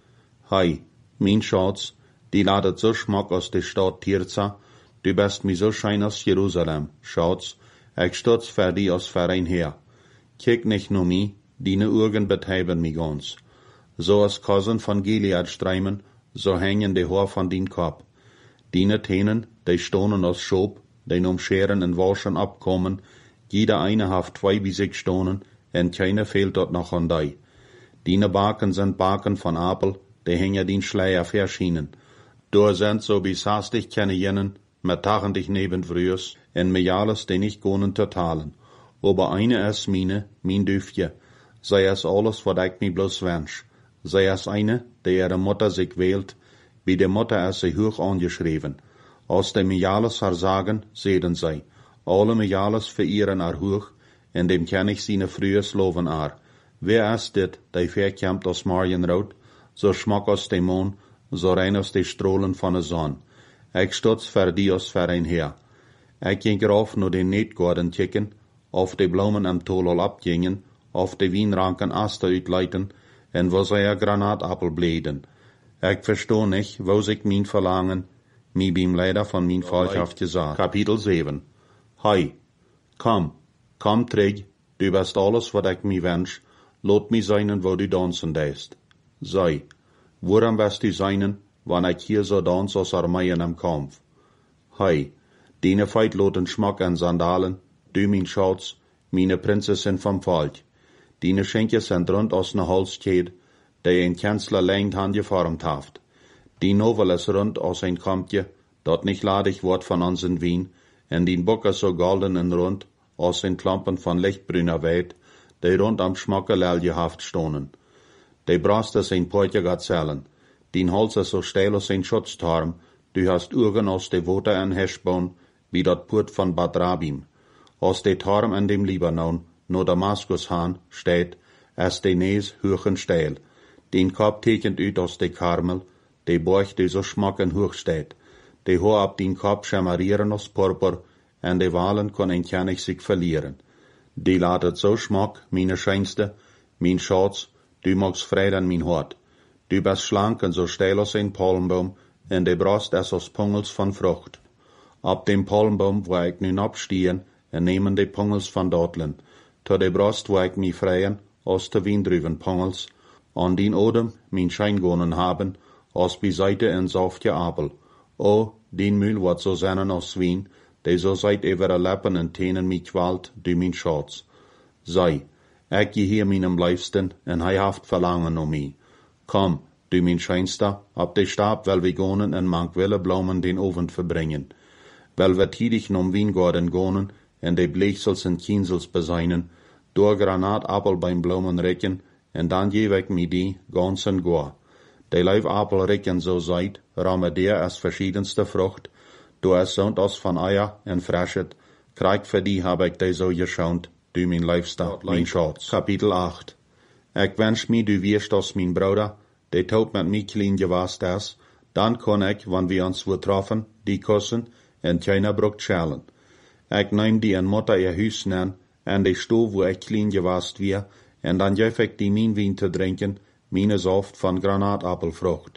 Hij, mijn Schatz, die laat het zo schmack aus de stad Tirza, du bist mir so schein aus Jerusalem, Schatz, ik stutz für die aus für ein Heer. Kijk nicht nur mi, dine Urgen betreiben mi ganz. So als Cousin von Gilead streimen, so hängen de Haar von din Kopf. Dine Tänen, de stonen aus Schob, de um Scheren en Waschen abkommen, jeder eine haft zwei bis sechs Stonen, en keine fehlt dort noch an dei. Dine Baken sind Baken von Apel, de hängen din Schleier verschienen. Dor sind so bis hastig kenne jenen, met tagen dich neben frühers, en me alles de nicht gonen totalen. Aber eine es mine, min Düfje, sei es alles, wat ich mi bloß wünsch. Sei es eine, die ihre Mutter sich wählt, wie die Mutter es sich hoch angeschrieben. Aus dem Mijales haar sagen, seden sei. Alle Mijales verehren haar hoch, en dem kann ich seine frühes loven haar. Wer ist dit, die verkämmt aus Marienrood, so schmack aus dem Mond, so rein aus de Strahlen von der Sonne. Ich stutz für die aus für ein Heer. Ich ging rauf nur den Netgarten kicken, auf de Blumen am Tolol abgingen, auf de Wienranken Aster uitleiten, en wo sei a Granatappel bläden. Ich versteh nicht, wo sich mein Verlangen, mi bim leider von min Falschaft gesagt. Kapitel sieben. Hei, komm, komm träg, du bist alles, wat ich mi wünsch, lot mi seinen, wo du dansen deist. Sei, woran wirst du seinen, wann ich hier so dans aus Armeien am Kampf? Hei, dine Feit loten Schmack an Sandalen, du min Schatz, meine Prinzessin vom Volk. Dine Schenke sind rund aus ne Holzkette, der ein Kanzler längt han geformt haft. Die Novel ist rund aus ein Kampje, dort nicht ladig wort von uns in Wien, en die Bucke so golden en rund, aus den Klampen von lichtbrüner Weit, die rund am Schmacke lelje haft stonen. Die brast es ein Poitje gat zellen, die Holz ist so steil aus ein Schutzturm, du hast Urgen aus de Wote en Heschbaun, wie dort Purt von Bad Rabim. Aus de Turm an dem Libanon, no Damaskus han, steht, es de Nees höchen steil. Den Kopf tekent ut aus de Karmel, de Borch de so schmacken hoch steht. De Haar ab den Kopf schemarieren aus Purpur, en de Walen kon ein König sich verlieren. Die ladet so schmack, meine Scheinste, mein Schatz, du magst frei an mein Hort. Du bist schlank und so steil aus ein Palmbaum, en de Brust es aus Pungels von Frucht. Ab dem Palmbaum, wo ich nun abstehen, en nehmen de Pungels von Dortlen, to de Brust, wo ich mi freien, aus de Wiendrüven Pungels, an den Odem min Scheingonen haben, aus beiseite en saftje Apel. O, den Mühl wat so sennen aus Wien, de so seit evere Leppen en Tänen mi qualt, du min Schatz. Sei, ich geheer minem Leifsten, en hei haft Verlangen um mi. Komm, du min Scheinster, ab de Stab, wel wir gonen en mank wille Blumen den Oven verbringen. Wel wir tidig nom Wiengarten gonen, en de Blechsels en Kiensels beseinen, door Granatappel beim Blumen recken, en dan geef ik mi die ganz en goa. De Luifappel recken so seit, ramme der as verschiedenste Frucht, do es sont aus von Eier en Freschet, krieg für die hab ich de so geschaunt, du min Leifster, mein Schatz. Kapitel acht. Ich wünsch mi, du wirst aus min Bruder, de taub mit mi klein gewast as, dann kon ich, wann wir uns wo troffen, die kussen, en keiner brucht schalen. Ich nehm die en Mutter ihr Hüs nen, en de Sto, wo ich klein gewast wir, en dan geef ik die min wien te drinken, mine Saft von Granatappelfrucht.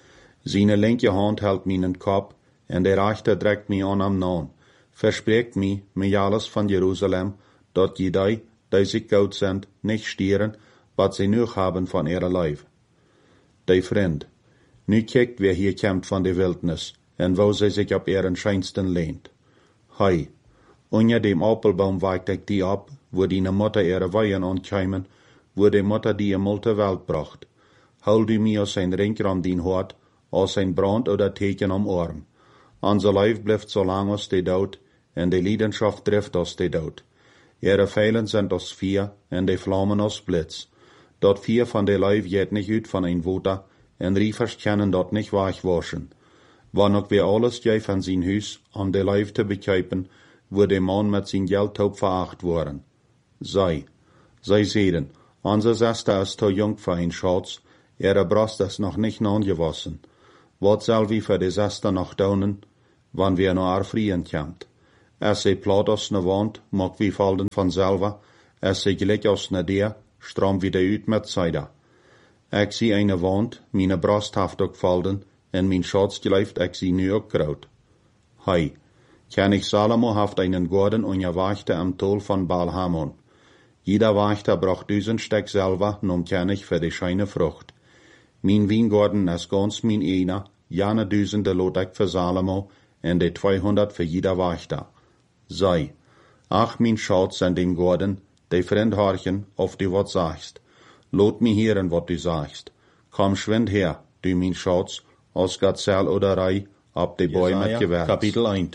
Seine linke Hand hält minen Kopf, en der rechte dreckt mi an am Nahen, verspricht mi, mi alles von Jerusalem, dort jedei, die sich gut sind, nicht stieren, wat sie nur haben von ihrer Leib. Die Freund, nu kijkt wer hier kämpft von der Wildnis, en wo sie sich ab ihren Scheinsten lehnt. Hei, unter dem Appelbaum weigt ich die ab, wo die Mutter ihre Weihen ankeimen, wo die Mutter die im alte Welt bracht. Hol du mir aus ein Ring um den Hort, aus ein Brand oder Teken am Arm. Unser Leib bleibt so lang aus de Dood, en de Leidenschaft trifft aus de Dood. Ihre Pfeilen sind aus Vier, en de Flammen aus Blitz. Dort vier von de Leib geht nicht ut von ein Woter, en Riefers können dort nicht weichwaschen. Wann auch wir alles jij von sein Hüs, um de Leib zu bekäupen, wo de Mann mit sein Geldtaub veracht worden. Sei, sei sehen, unser Sester ist zu jung für ein Schatz, ihre Brust ist noch nicht angewaschen. Wat soll wie für de Sester noch daunen? wann wir naar vrien komt. Als ze plat als ne wand, mag wie vallen vanzelf, als ze gelijk als ne deur, strom wieder uit met zijde. Ik zie eine wand, mijn brast haft ook vallen, en mijn schatz gelijft ik zie nu ook groot. Hei, König Salomo haft einen Gorden und er wachte am Tol von Baal-Hamon. Jeder Wächter braucht duizend Steck selber, nom König für die scheine Frucht. Mein Wiengorden ist ganz mein einer, jane duizende lot ik für Salomo, en de tweehonderd für jeder Wächter. Sei, ach mein Schatz en den Gorden, de vriend horchen, of du wat sagst. Lot mi hören, wat du sagst. Komm schwind her, du mein Schatz, als Gott sel oder rei, ab de Bäume met gewärts. Kapitel eins.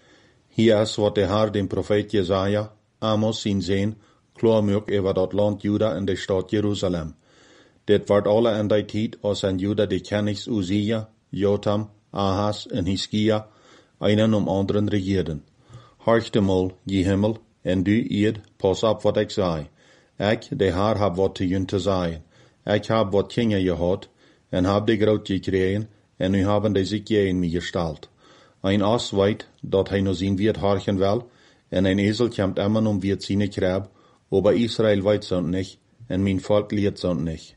Hier is wat de Herr dem Prophet Jesaja, Amos zien zijn, klaarmaak over dat land Juda en de stad Jeruzalem. Dit wordt alle in die tijd, als in Juda de Königs Uzia, Jotam, Ahas en Hiskia, einen um anderen regierden. Horchte mal, je Himmel, en du eed, pas op wat ik zei. Ik, de Herr, heb wat te jun te zeggen. Ik heb wat kingen gehad, en heb de groot gekregen, en nu hebben de zich je in mij gesteld. Ein Ass weet dat hij no zien wird harchen wel, en ein Esel komt immer um wird seine Kräb, aber Israel weet zond nicht, en mein Volk leert zond nicht.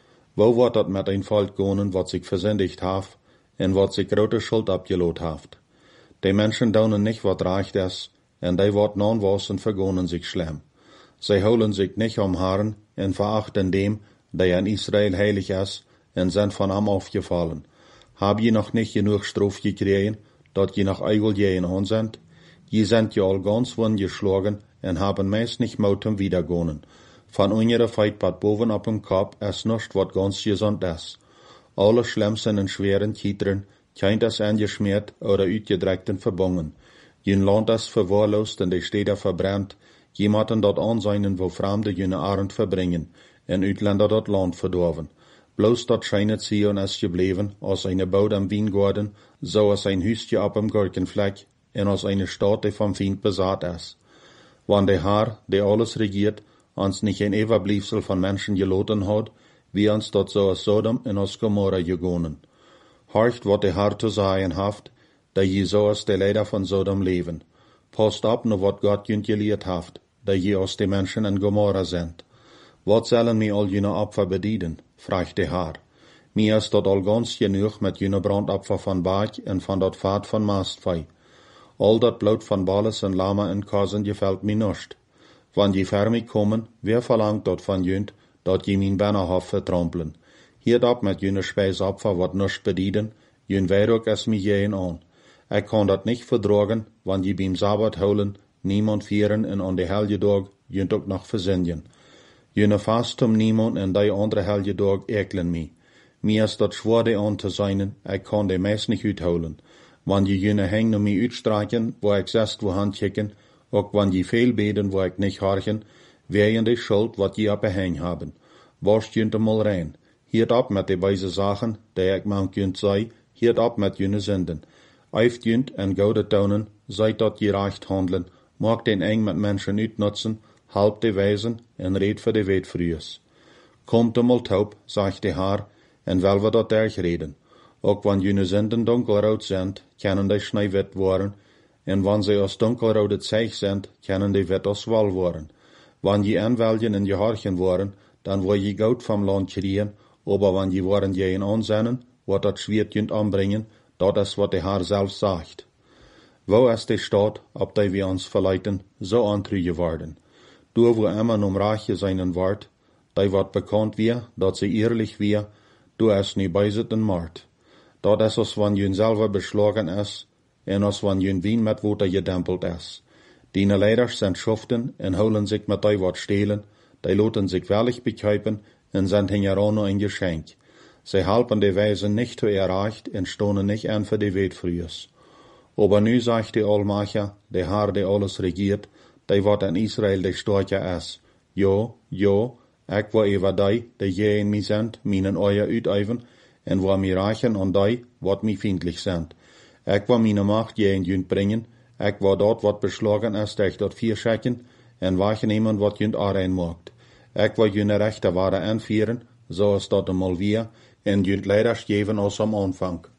Wo wordt dat met ein Volk gonen, wat sich versendigt haf, en wat sich grote Schuld abgelot haft? Die Menschen daunen nicht, wat reicht es, en die wordt non was en vergonen sich schlimm. Sie holen sich nicht um Haaren, en verachten dem, der in Israel heilig ist, en sind von am aufgefallen. Hab je noch nicht genug Strof gekregen, dat je noch eigel je an sind? Je sind ja al ganz wund geschlagen en haben meist nicht Motum wiedergonen. Von unjere Feit bat boven op dem Kopf es nicht wat ganz gesund ist. Alle Schlimmsten en schweren Kietern, keint es angeschmiert oder uitgedreckten verbungen. Jen Land ist verwahrlost en de Städte verbrannt, jemanden dort anseinen, wo Fremde jene Arend verbringen, en Uitländer dort Land verdorven. Bloß dort scheinet Zion es gebleven, als eine Baut am Wiengarten, so als ein Hüstje ab am Gurkenfleck, en als eine Stadt, die vom Feind besaat ist. Wann der Herr, der alles regiert, uns nicht ein Überbliebsel von Menschen geloten hat, wie uns dort so als Sodom en als Gomorra gegonen. Horcht, wat der Herr zu sagen haft, da je so als der Leider von Sodom leben. Passt ab, no wat Gott jünt gelehrt haft, da je als die Menschen in Gomorra sind. Wat sollen mir all jene Opfer bedienen? Fragt der Herr. Mir ist dort al ganz genug mit jene Brandopfer von Berg en van dat Vaat von Mastvieh. All dat Blut von Balles en Lama en Kasen gefällt mir nicht. Wann je fermig kommen, wer verlangt dort von jünt, dat je min Bannerhof vertrampeln. Hier ab mit jene Speisopfer wat nicht bedienen, jün Weiruk es mir jeden an. Ich kann dat nicht verdragen, wann je beim Sabbat holen, niemand vieren en an de Helgedag jünt ook noch versinjen. Jene fast um niemand en die andere Helgedag ekelen mi. Mir ist dat schwer de an te zijn, ich kann de meist nicht uitholen. Wann je jene heng um mi uitstreichen, wo ich zest wo handkicken, ook wann je veel beden, wo ich nicht harchen, wären de Schuld, wat je op heng haben. Wascht jünt mal rein. Hiert ab met de weise Sachen, die ich mank jünt sei, hiert ab met jene Sünden. Eift jünt en goude tonen, seid dat je recht handelen, mag den eng met Menschen uitnutzen, halb de Weisen en red voor de weetvrühes. Komt de mal taub, sagt de Herr, en wel we dat derg reden. Ook wann jene Sünden dunkelrood sind, können die schneiwit worden, en wann sie als dunkelrode Zeich sind, können die wit als wal worden. Wann je aanwelgen en je harchen worden, dan wil je goud vom Land kriegen, aber wann je worden je in anzennen, wat dat schwert jünt anbringen, dat is wat de Herr zelf sagt. Wo ist die Stadt, ob die wir uns verleiten, so antrüge worden? Du, wo immer um Rache seinen Wort, die wat bekannt wir, dat sie ehrlich wir, du es nie beiset en Mord. Dat is als wann jün selber beschlagen is, en als wann jün Wien met Water gedempelt is. Diene Leiders sind Schuften en holen sich met die wat stehlen, die loten sich wellig bekijpen en sind hingeran nur ein Geschenk. Sie halpen die Weisen nicht zu erreicht en stonen nicht an für die Weetvrühes. Aber nu sagt die Allmacher, der Herr, der alles regiert, die wat in Israel de Storche is. Jo, jo, ik wil over die, die je in mij sind, minen euer uiteiven, en wil mij reichen an die, wat mij vriendlich sind. Ik wil meine Macht je in jünt bringen, ik wil dat wat beschlagen is, durch dat vier schecken, en wegnemen wat jünt aanrein maakt. Ik wil jüne rechte ware anvieren, zoals dat eenmaal weer, en jünt leiders geven als am Anfang.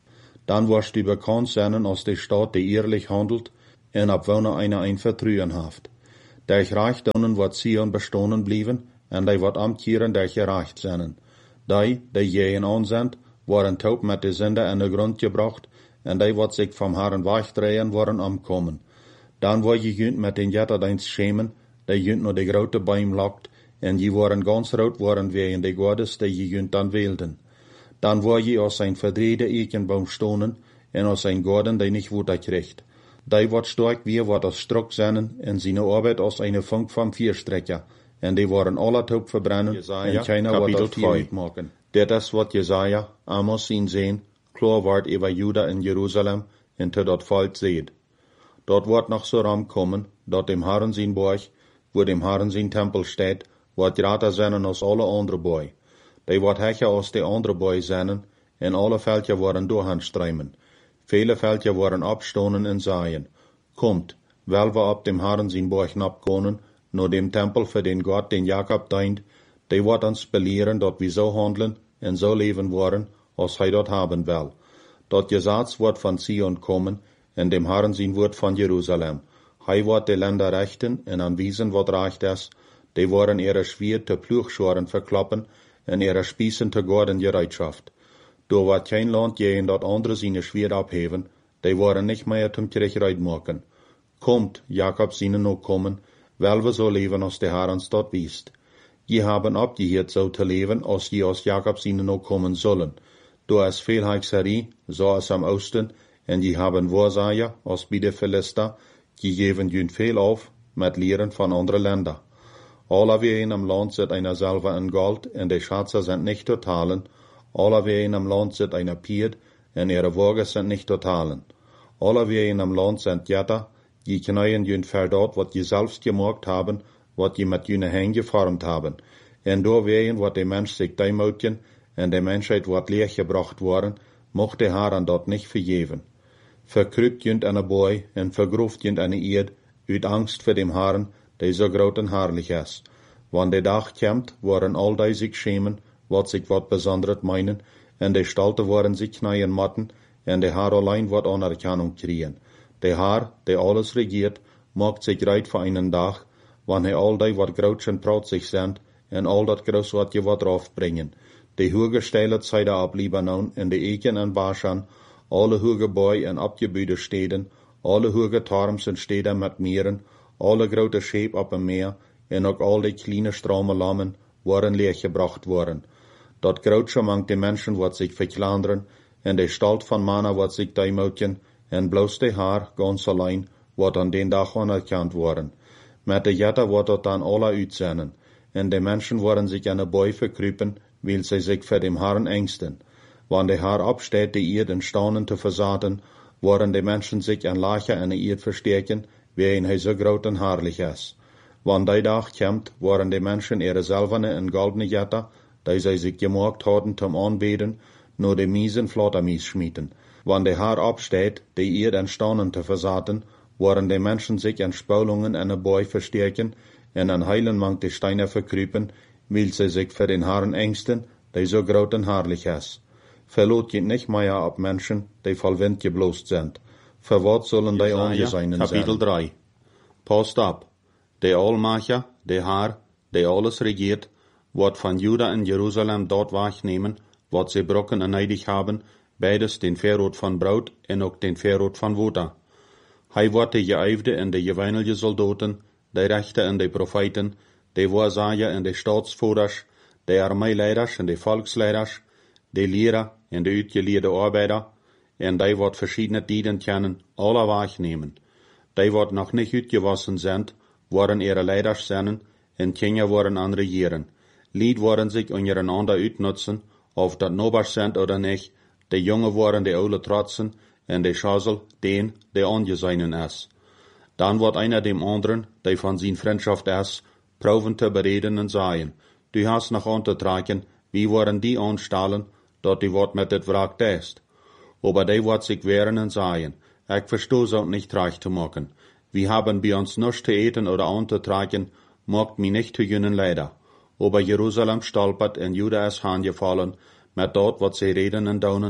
Dan was die bekannt zijn als de staat die eerlijk handelt en op wonen eine ein Vertrauen haft. Der Reichdomen wat Zion bestonen blijven en die wat amtjeren der gerecht zijn. Die, die jeen aanzend, waren taub met de zinde in de grond gebracht en die wat zich vom Herren wegdrehen waren omkomen. Dan war je junt met den jetterdeins schemen, die junt nur de grote Baum lockt en je waren ganz rood waren wegen de Gottes, die je junt dan wählten. Dan war je als ein verdrehte Eichenbaum stonen en als ein Gordon, die nicht Wutter kriegt. Die wat stark wie wat als Strock seinen en seine Arbeit als eine Funk vom Vierstrecker. En die waren alle taub verbrennen Jesaja, en keiner wat Kapitel als Vierig maken. Dit is wat Jesaja, Amos zien sehen, klar wordt über Juda en Jerusalem en te dat volk seht. Dort wordt nog so ram kommen, dat dem Herren zijn Borg, wo dem Herren zijn Tempel steht, wat grater zijn als alle andere Boy. Die wordt hecher als de andere Boy zijn, en alle veldje worden doorhandstreimen. Viele veldje worden opstonen en zaaien. Kommt, wel we op dem Herren zijn Borg napkonen, nur dem Tempel für den Gott, den Jakob dient, die wordt ons belehren, dat we zo handelen en zo leven worden, als hij dat haben will. Dat Gesetz wordt van Zion kommen, en dem Herren zijn woord van Jerusalem. Hij wordt de Länder rechten en aanwijzen wat recht is, die worden ihre Schwier te Ploegschoren verklappen en ihre Spießen te Gorden gereitschaft. Door wat geen land je dat andere zijn Schwier abheven, die worden nicht mehr zum Kirchreid maken. Kommt, Jakob zienen ook komen, wel we zo leven als de Herren dat wiest. Je haben abgeheert zo te leven, als je als Jakob zienen ook komen zullen. Door is veel Hexerie, zoals am Oosten, en je haben Waarsaaien, als bij de Philister, je geven jun veel auf, met leren van andere Länder. Alle wie in am Land zit einer Salve in Gold, en de Schatze sind nicht totalen. Alle wie in am Land zit einer Pied, en ihre Wagen sind nicht totalen. Alle wie in am Land sind Jetter, je kneien jun verdort, wat je selbst gemacht haben, wat je met june Hände geformt haben. En door wegen wat de Mensch sich deimoutjen, en de Menschheit wat leergebracht worden, mocht de Herren dat nicht vergeven. Verkrupt junt eine Boy, en vergroeft junt eine Eerd, uit Angst voor dem Herren, die so groot en herrlich is. Wann de dag komt, worden al die sich schämen, wat sich wat besonderet meinen, en de Stalte worden sich kneien matten, en de Herr allein wat Anerkennung kriegen. De Herr, der alles regiert, macht sich reit für einen Tag, wann hij al die wat groot en proud sich sind, en al dat groß wat je wat draufbringen. De hoge steile Zeide ab Libanon, en de Eken en Baschan, alle hoge Boi en abgebüde Steden, alle hoge Torms en Steden met meren, alle grote Scheep op een meer, en ook al die kleine strome lammen, waren leergebracht worden. Dat grootste mank de Menschen wat zich verklanderen, en de Stalt van Mana wat zich deimoutjen, en bloos de Haar, ganz allein, wat aan den dag anerkannt worden. Met de Jetter wordt dat dan alle uitzenden, en de Menschen worden zich aan de Boi verkruipen, weil sie sich vor dem Herrn ängsten. Wann der Herr absteht, die Erd in Staunen zu versaten, worden die Menschen sich an Lache an der Erd verstärken, wen hij so groot en herrlich is. Wann die Dag kommt, worden die Menschen ihre silberne en goldene Jetter, die sie sich gemacht hadden zum Anbeten, nur die miesen Flottermies schmieden. Wann der Herr absteht, die Erd in Staunen zu versaten, worden die Menschen sich an Spulungen an der Boi verstärken, en an heilen mank die Steine verkruipen, weil sie sich für den Herrn ängsten, die so groot en herrlich is. Verlot geht nicht mehr ab Menschen, die voll Wind geblost sind. Für wat sollen die angeseinen sein? Kapitel drei. Passt ab. Der Allmacher, der Herr, der alles regiert, wird von Juda in Jerusalem dort wegnehmen, wat sie brocken en neidig haben, beides den Verrot von Braut en ook den Verrot von Water. Hij wordt de geëifde en de geweinelje soldaten, de rechter en de profeten, de waarsaaien en de staatsvoerders, de armeeleiders en de volksleiders, de leraar en de uitgeleerde arbeider, en die wat verschiedene dienen kennen, alle wegnemen. Die wat nog niet uitgewassen zijn, worden ihre leiders zijn, en Kinder worden aan regieren. Lied worden zich ondereinander uitnutzen, of dat nobers zijn oder nicht, de jongen worden de oude trotsen, en de schazel den, de angeseinen is. Dan wordt einer dem anderen, die van zijn vriendschaft is, proeven te bereden en zeggen, du hast nog aan te trekken, wie worden die aanstellen, dat die wat met het wraak test. Aber die wordt zich wehren en zeggen, ik verstoe zo niet recht te maken. Wir haben bei uns nichts zu eten oder aan te trekken, macht mich nicht zu jünen leider. Aber Jerusalem stolpert en Juda is aangefallen, met dat wat sie reden en doen,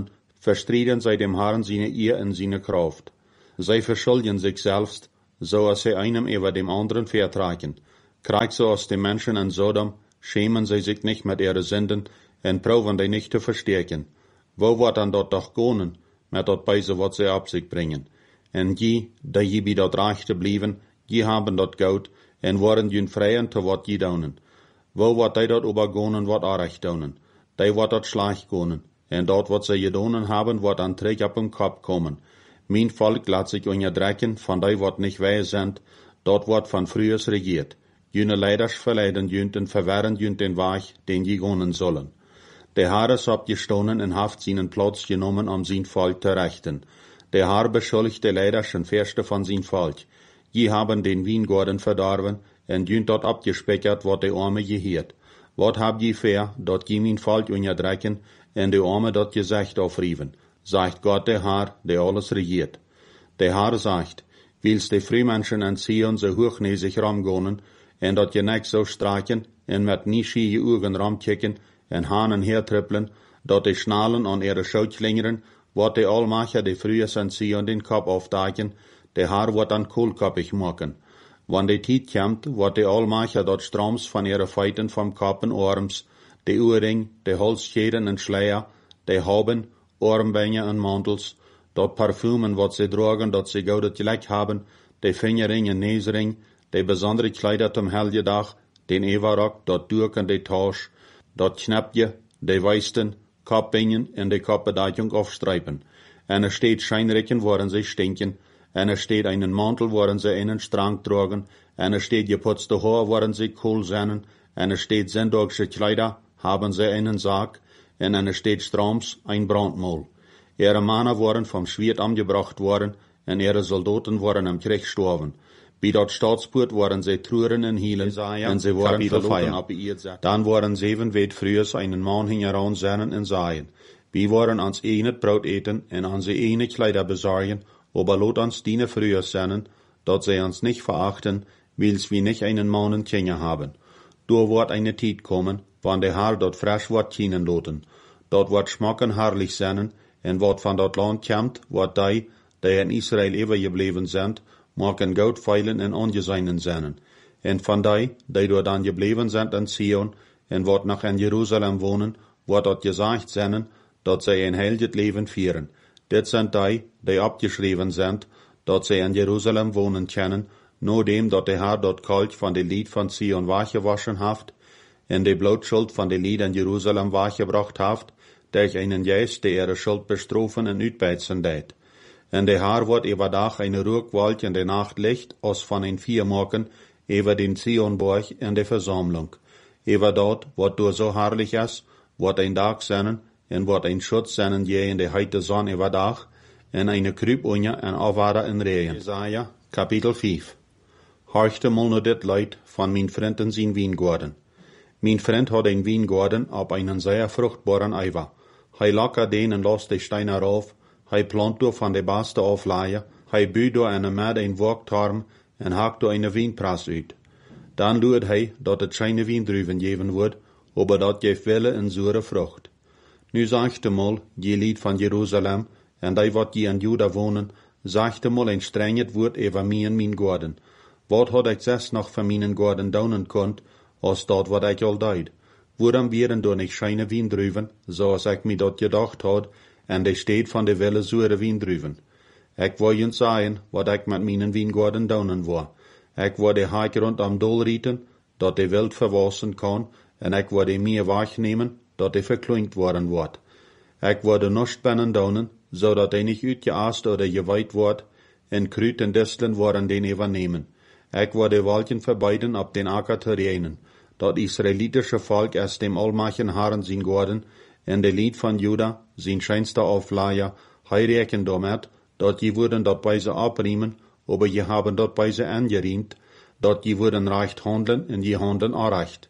verstrieden zij dem Herrn seine Ehr in seine Kraft. Zij verschulden sich selbst, so als sie einem über dem anderen vertragen. Kriegt so aus den Menschen in Sodom, schämen sie sich nicht mit ihren Sünden und proben die nicht zu verstärken. Wo wird dann dort doch gonen, mit dort Beise, was sie ab sich bringen? En die, die je bij dort rechte blieben, die haben dort Geld, en worden jün freien te wat je daunen. Wo wat die dort obergonen, wat arecht daunen? Die wat dort schlecht gonen, en dort wat sie gedonen haben, wat an Trick ab im Kopf kommen. Mein Volk laat sich unterdrücken, von die wat nicht wehe sind, dort wat von frühers regiert. Jüne Leiders verleiden jünt en verwehren jünt den Weg, den je gonen sollen. Der Herr ist abgestohlen en haft seinen Platz genommen, um sein Volk zu rechten. Der Herr beschuldigt der Leiderschen Fürste von sein Volk. Je haben den Weingarten verdorben, en jünt dort abgespekert, wat de Arme gehiert. Wat hab je fair, dort je mein Volk unterdrücken, en de Arme dort Gesicht aufrieven, sagt Gott der Herr, der alles regiert. Der Herr sagt, willst de Frühmenschen an Zion so hochnäsig ramgonen, en dort je nicht so straken, en met nie schie Augen ramkicken, en hanen hertrippeln, dort de Schnallen an ihre Schuld klingeren, wat de Allmacher de frühes an Zion den Kopf aufdagen, der Herr wird an kohlkoppig machen. Wann de Tiet kommt, wird de Allmacher dort stroms von ihre Feiten vom Kopf und Arms, de Ohrring, de Holzschäden und Schleier, de Hauben, Armbänder und Mantels, dort Parfümen, wat sie tragen, dort sie goudet Gleck haben, de Fingerring und Näsring, de besondere Kleider zum Helgedach, den Everrock, dort Dürken, de Tausch, dort Knäppje, de Weisten, Kopfbingen und de Kopfbedeckung aufstreipen. En er steht Scheinrecken, worin sie stinken, en er steht einen Mantel, worin sie einen Strang tragen, en er steht geputzte Haar, worin sie Kohl sennen, en er steht sonntagsche Kleider, haben sie einen Sarg, en er steht Stroms, ein Brandmaul. Ihre Männer waren vom Schwert angebracht worden, en ihre Soldaten waren am Krieg gestorben. Wie dort Staatspoort waren sie Truren in Hielen, en sie waren verloren abgeiert. Dann waren sieben Wet frühers einen Mann hingeran sennen en saien. Wie waren ans eine Brot eten, en an sie eine Kleider besorgen, aber lot ans diene frühers sennen, dort sie uns nicht verachten, wils wir nicht einen Mann und Kinder haben. Du wird eine Zeit kommen, wann der Herr dort frisch wird kienen loten. Dort wird schmacken herrlich sennen, en wat van dat Land kommt, wat die, die in Israel übergeblieben sind, maken Goud feilen en ongeseinen sennen. En van die, die dort dann geblieben sind in Zion, en wat noch in Jerusalem wohnen, wird dort gesagt sennen, dat sie ein heldet Leben führen. Dit sind die, die abgeschrieben sind, dat sie in Jerusalem wohnen können, nur dem, dat der Herr dort kalt von de Lied von Zion wachgewaschen haft, en de Blutschuld von de Lied in Jerusalem wachgebracht haft, durch einen Geist, der ihre Schuld bestrofen en uitbeizen deed. En de Herr wordt überdach eine Ruhgewalt in der Nacht Licht, aus von den vier Morgen, über den Zionborg in der Versammlung. Über dort, wat du so herrlich ist, wird ein Tag sein, en wird ein Schutz sein, je in der heite Sonne überdach, en eine Krübunja en Aufwärter in Regen. Jesaja, Kapitel fünf. Horchte mal nur dit Leid von mein Freund in sein Weingarten. Mein Freund hat ein Weingarten ab einen sehr fruchtbaren Eiver. Hei locker den en los de Steine rauf, hei plant du von de Baste aufleihe, hei büht du eine Mäd ein Wogtarm en hakt du eine Weinpress uit. Dann luet hei, dat het keine Weindruven geben wird, aber dat geeft wille en sure Frucht. Nu sagte mal, je Lied von Jerusalem, en die wat je in Juda wohnen, sagte mal ein strenget Wort über mir en mein Garten. Wat had ik zes noch von meinen Garten daunen konnt, als dat wat ik al deed. Waarom wären du nicht scheine Weindruven, so als ik mir dat gedacht had, en de steht von de wille sure Weindruven. Ik wou jens sagen, wat ik met meinen Weingarten daunen war. Ik wou de haak rund am Dol rieten, dat de wild verwassen kan, en ik wou de meer wegnemen, dat de verklinkt worden wordt. Ik wou de Nostbennen daunen, zodat de niet uitgeaast oder geweiht wordt, en Kruid en Disteln worden den übernehmen. Ik wou de Walken verbeiden op den Acker terreinen. Dat israelitische Volk ist dem allmachen Herren sein Garten, en de Lied von Juda, sein scheinster Aufleiher, heireken damit, dat je würden dat bei se abriemen, aber je haben dat bei se angeriemt, dat je würden recht handeln en je handeln arecht.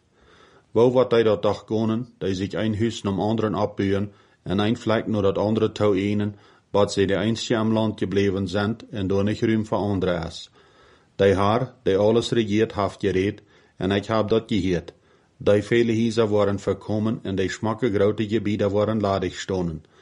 Wo wat die dat doch gonen, die sich ein Hüs nom anderen abbühen, en ein Fleck nur dat andere tau einen, wat sie de einzige am Land gebleven sind, en do nicht Rühm für andere is. Die Herr, die alles regiert, haft gereed, en ik hab dat geheerd. Die viele Hieser waren verkommen, en die schmacke grote Gebiete waren ladig stonen.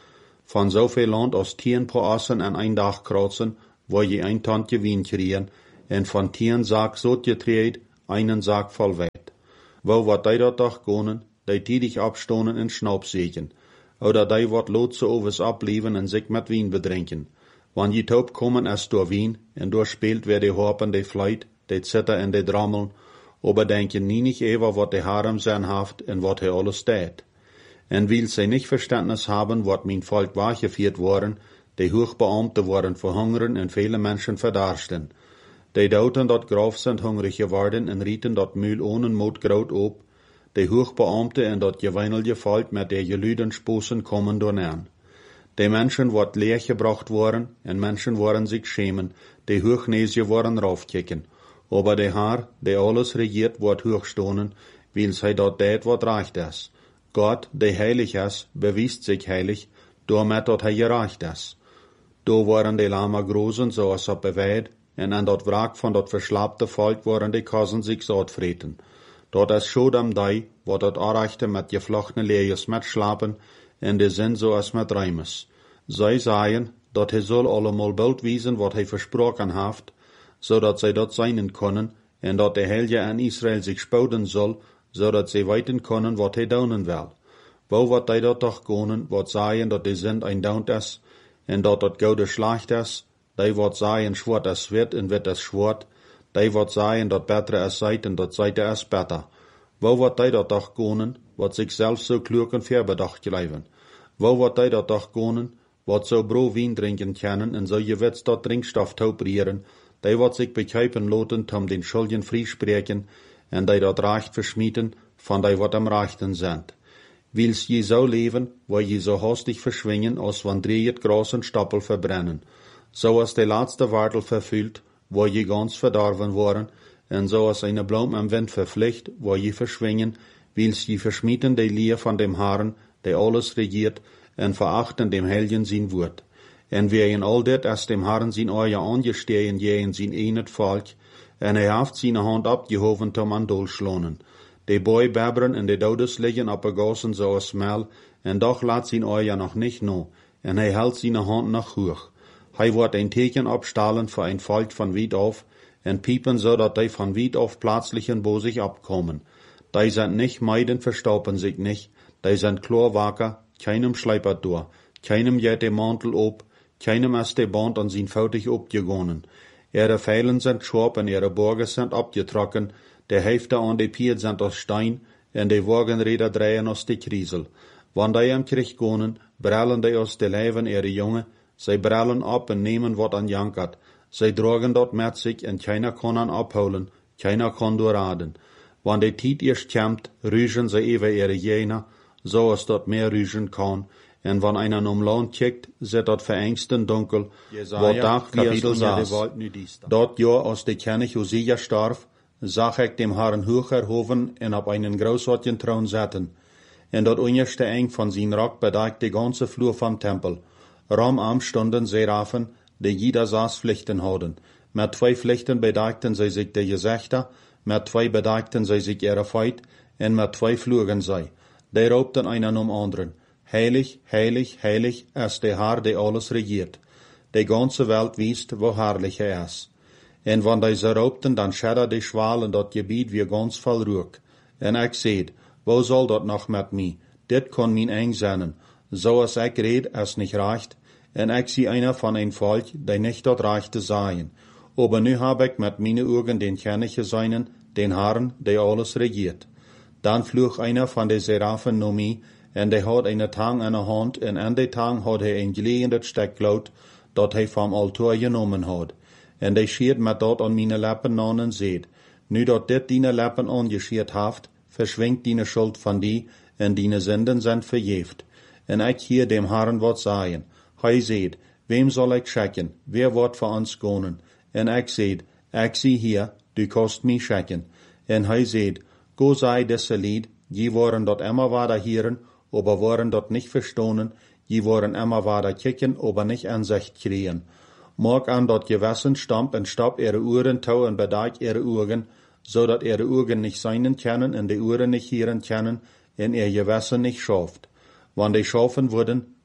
Van zoveel land als tien poassen en een dag kreuzen, wo je een tandje wien kriegen, en van tien zaak zot getreed, einen zaak vol wet. Wo wat die dat dag gonen, die tiedig abstonen en schnaub zeken, oder die wat loodse overs ablieven en zich met wien bedrinken. Wann je taub kommen es door wien, en door speelt wer die Harpen, die Fluit, die Zitter en die Drammeln, aber denken nie nicht ever, wat die Harem sein haft en wat he alles steht. En weil sie nicht Verständnis haben, wat mein Volk wahrgeführt worden, die Hochbeamte worden verhungern en viele Menschen verdarsten. Die dauten dat Graf sind hungrig geworden en rieten dat Mühl ohne Mut groot op, die Hochbeamte en dat geweinelje Volk met der gelüden Sposen kommen donern. Die Menschen wat leergebracht worden, en Menschen worden sich schämen, die Hochnäsje worden raufkicken. Aber die Haar, die alles regiert, wordt hochstonen, weil sie dat deed wat recht is. Gott, die heilig is, bewiest sich heilig, doormet dat hij gerecht is. Do waren die Lama großen, zoals op beweid, en aan dat wraak van dat verslaapte volk waren die kassen zich zout vreten. Dat is Shodam die, wat dat aanrechte met gevlochtene leers met slapen, en de zin zoals met rijmes. Zij zeien, dat hij zal allemaal bald wiesen, wat hij versproken heeft, zodat zij dat zijn kunnen, en dat de Helge aan Israël zich spouden zal, zodat zij weten kunnen wat hij doen wil. Wo wat hij dat toch kunnen, wat zeien dat de zin een daunt is, en dat dat gouden slecht is, die wat zeien zwart is wit en wit is zwart, die wat zeien dat beter is zijt en dat zijte is beter. Wo wat hij dat toch kunnen, wat zichzelf zo klug en verbedacht blijven. Wo wat hij dat toch kunnen, wat zo bro wien drinken kennen en zo je wits dat drinkstof tauprieren, die wat zich bekijpen loten om den Schulden vriespreken, en die dat recht verschmieten van die wat am rechten zijn. Wils je zo leven, wo je zo hastig verschwingen, als wanneer het gras en stoppel verbrennen. Zoals de laatste wartel vervult, wo je ganz verdorven worden, en zoals eine Blom am Wind vervliegt, wo je verschwingen, wils je verschmieten de Leer van dem Herrn, die alles regiert, en verachten dem Helgen zijn woord. En wie in al dit als dem Herrn zijn oor angestehen, je in zijn eenet volk, en hij heeft zijn hand opgehoven om aan dolschlonen. De boy babberen en de dodes liggen op de gassen zoals mel, en doch laat zijn oor nog niet no, en hij houdt zijn hand nog hoog. Hij wordt een teken opstalen voor een volk van wiet af, en piepen zodat die van wiet af plötzlichen bo zich opkomen. Die sind nicht meiden, verstaupen sich nicht, die sind klar wacker, keinem schleipert door, keinem jet de mantel op, keinem ist de band an zijn foutig opgegonnen. Ihre Pfeilen sind scharp en ihre Borgen sind abgetrokken, de Hefte an de Piet sind aus Stein, en de Wagenräder drehen aus de Kriesel. Wann die am Krieg gonen, brallen die aus de Leiven ihre Junge, sie brallen ab en nehmen wat an jankert. Sie dragen dort met sich en keiner kann an abholen, keiner kann doorraden. Wann de Tiet erst kommt, rügen sie ewe ihre Jener, so als dort mehr rügen kann, en wann einer um Land kijkt, zit dat verängsten dunkel, wat dag wie saß. Dort Jahr aus de König Josia starf, zag ik dem Herrn hocherhoven en op einen großartigen Thron zetten. En dat onderste eng van zijn Rock bedeckt de ganze Flur vom Tempel. Ramam stonden Serafen, die jeder saß Pflichten hadden. Met twee Pflichten bedeckten sie sich de Gezichter, met twee bedeckten sie sich ihre Feit, en met twee flogen sie. Die raupten einen um anderen. Heilig, heilig, heilig ist der Herr, der alles regiert. Die ganze Welt wisst, wo herrlich er ist. En wann die so raupten, dann schedder die Schwal in dat Gebiet wie ganz voll Ruck. En ik seht, wo soll dat noch mit mi? Dit kon min eng zijn. So als ik red, is nicht recht. En ik zie einer von ein Volk, die nicht dat rechte seien. Aber nu hab ik met meine Augen den König gesehen, den Herrn, der alles regiert. Dann flog einer von de Serafen no mi, en de had eine Tang in de hand, en an de Tang had hij een gelegenheid steklood, dat hij vom Altar genomen had. En de schiert met dat aan meine Lippen aan en zeed, nu dat dit dine Lippen angeschiert haft, verschwingt dine Schuld van die, en dine Sünden sind verjeft. En ik hier dem Herrn wat sagen, hij zeed, wem soll ik schicken, wer wordt voor ons gonen? En ik zeed, ik zie hier, du kost mi schicken. En hij zeed, go sei desse Lied, je waren dat immer weiter hieren, aber waren dat nicht verstonen, je waren immer weiter kicken, aber nicht Ansicht kriegen. Mag an dat Gewissen stamp en stap ihre Uhren tau en bedeik ihre Augen, so dat ihre Augen nicht seinen können en de Uhren nicht hieren können, en ihr Gewissen nicht schafft. Wann die schaffen würden,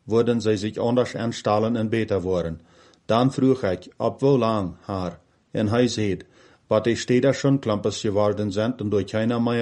würden sie sich anders anstellen und beter worden. Dann vroeg ich, ab wo lang, Herr? Und hij zei, wat die Städte schon Klampes geworden sind und durch keiner mehr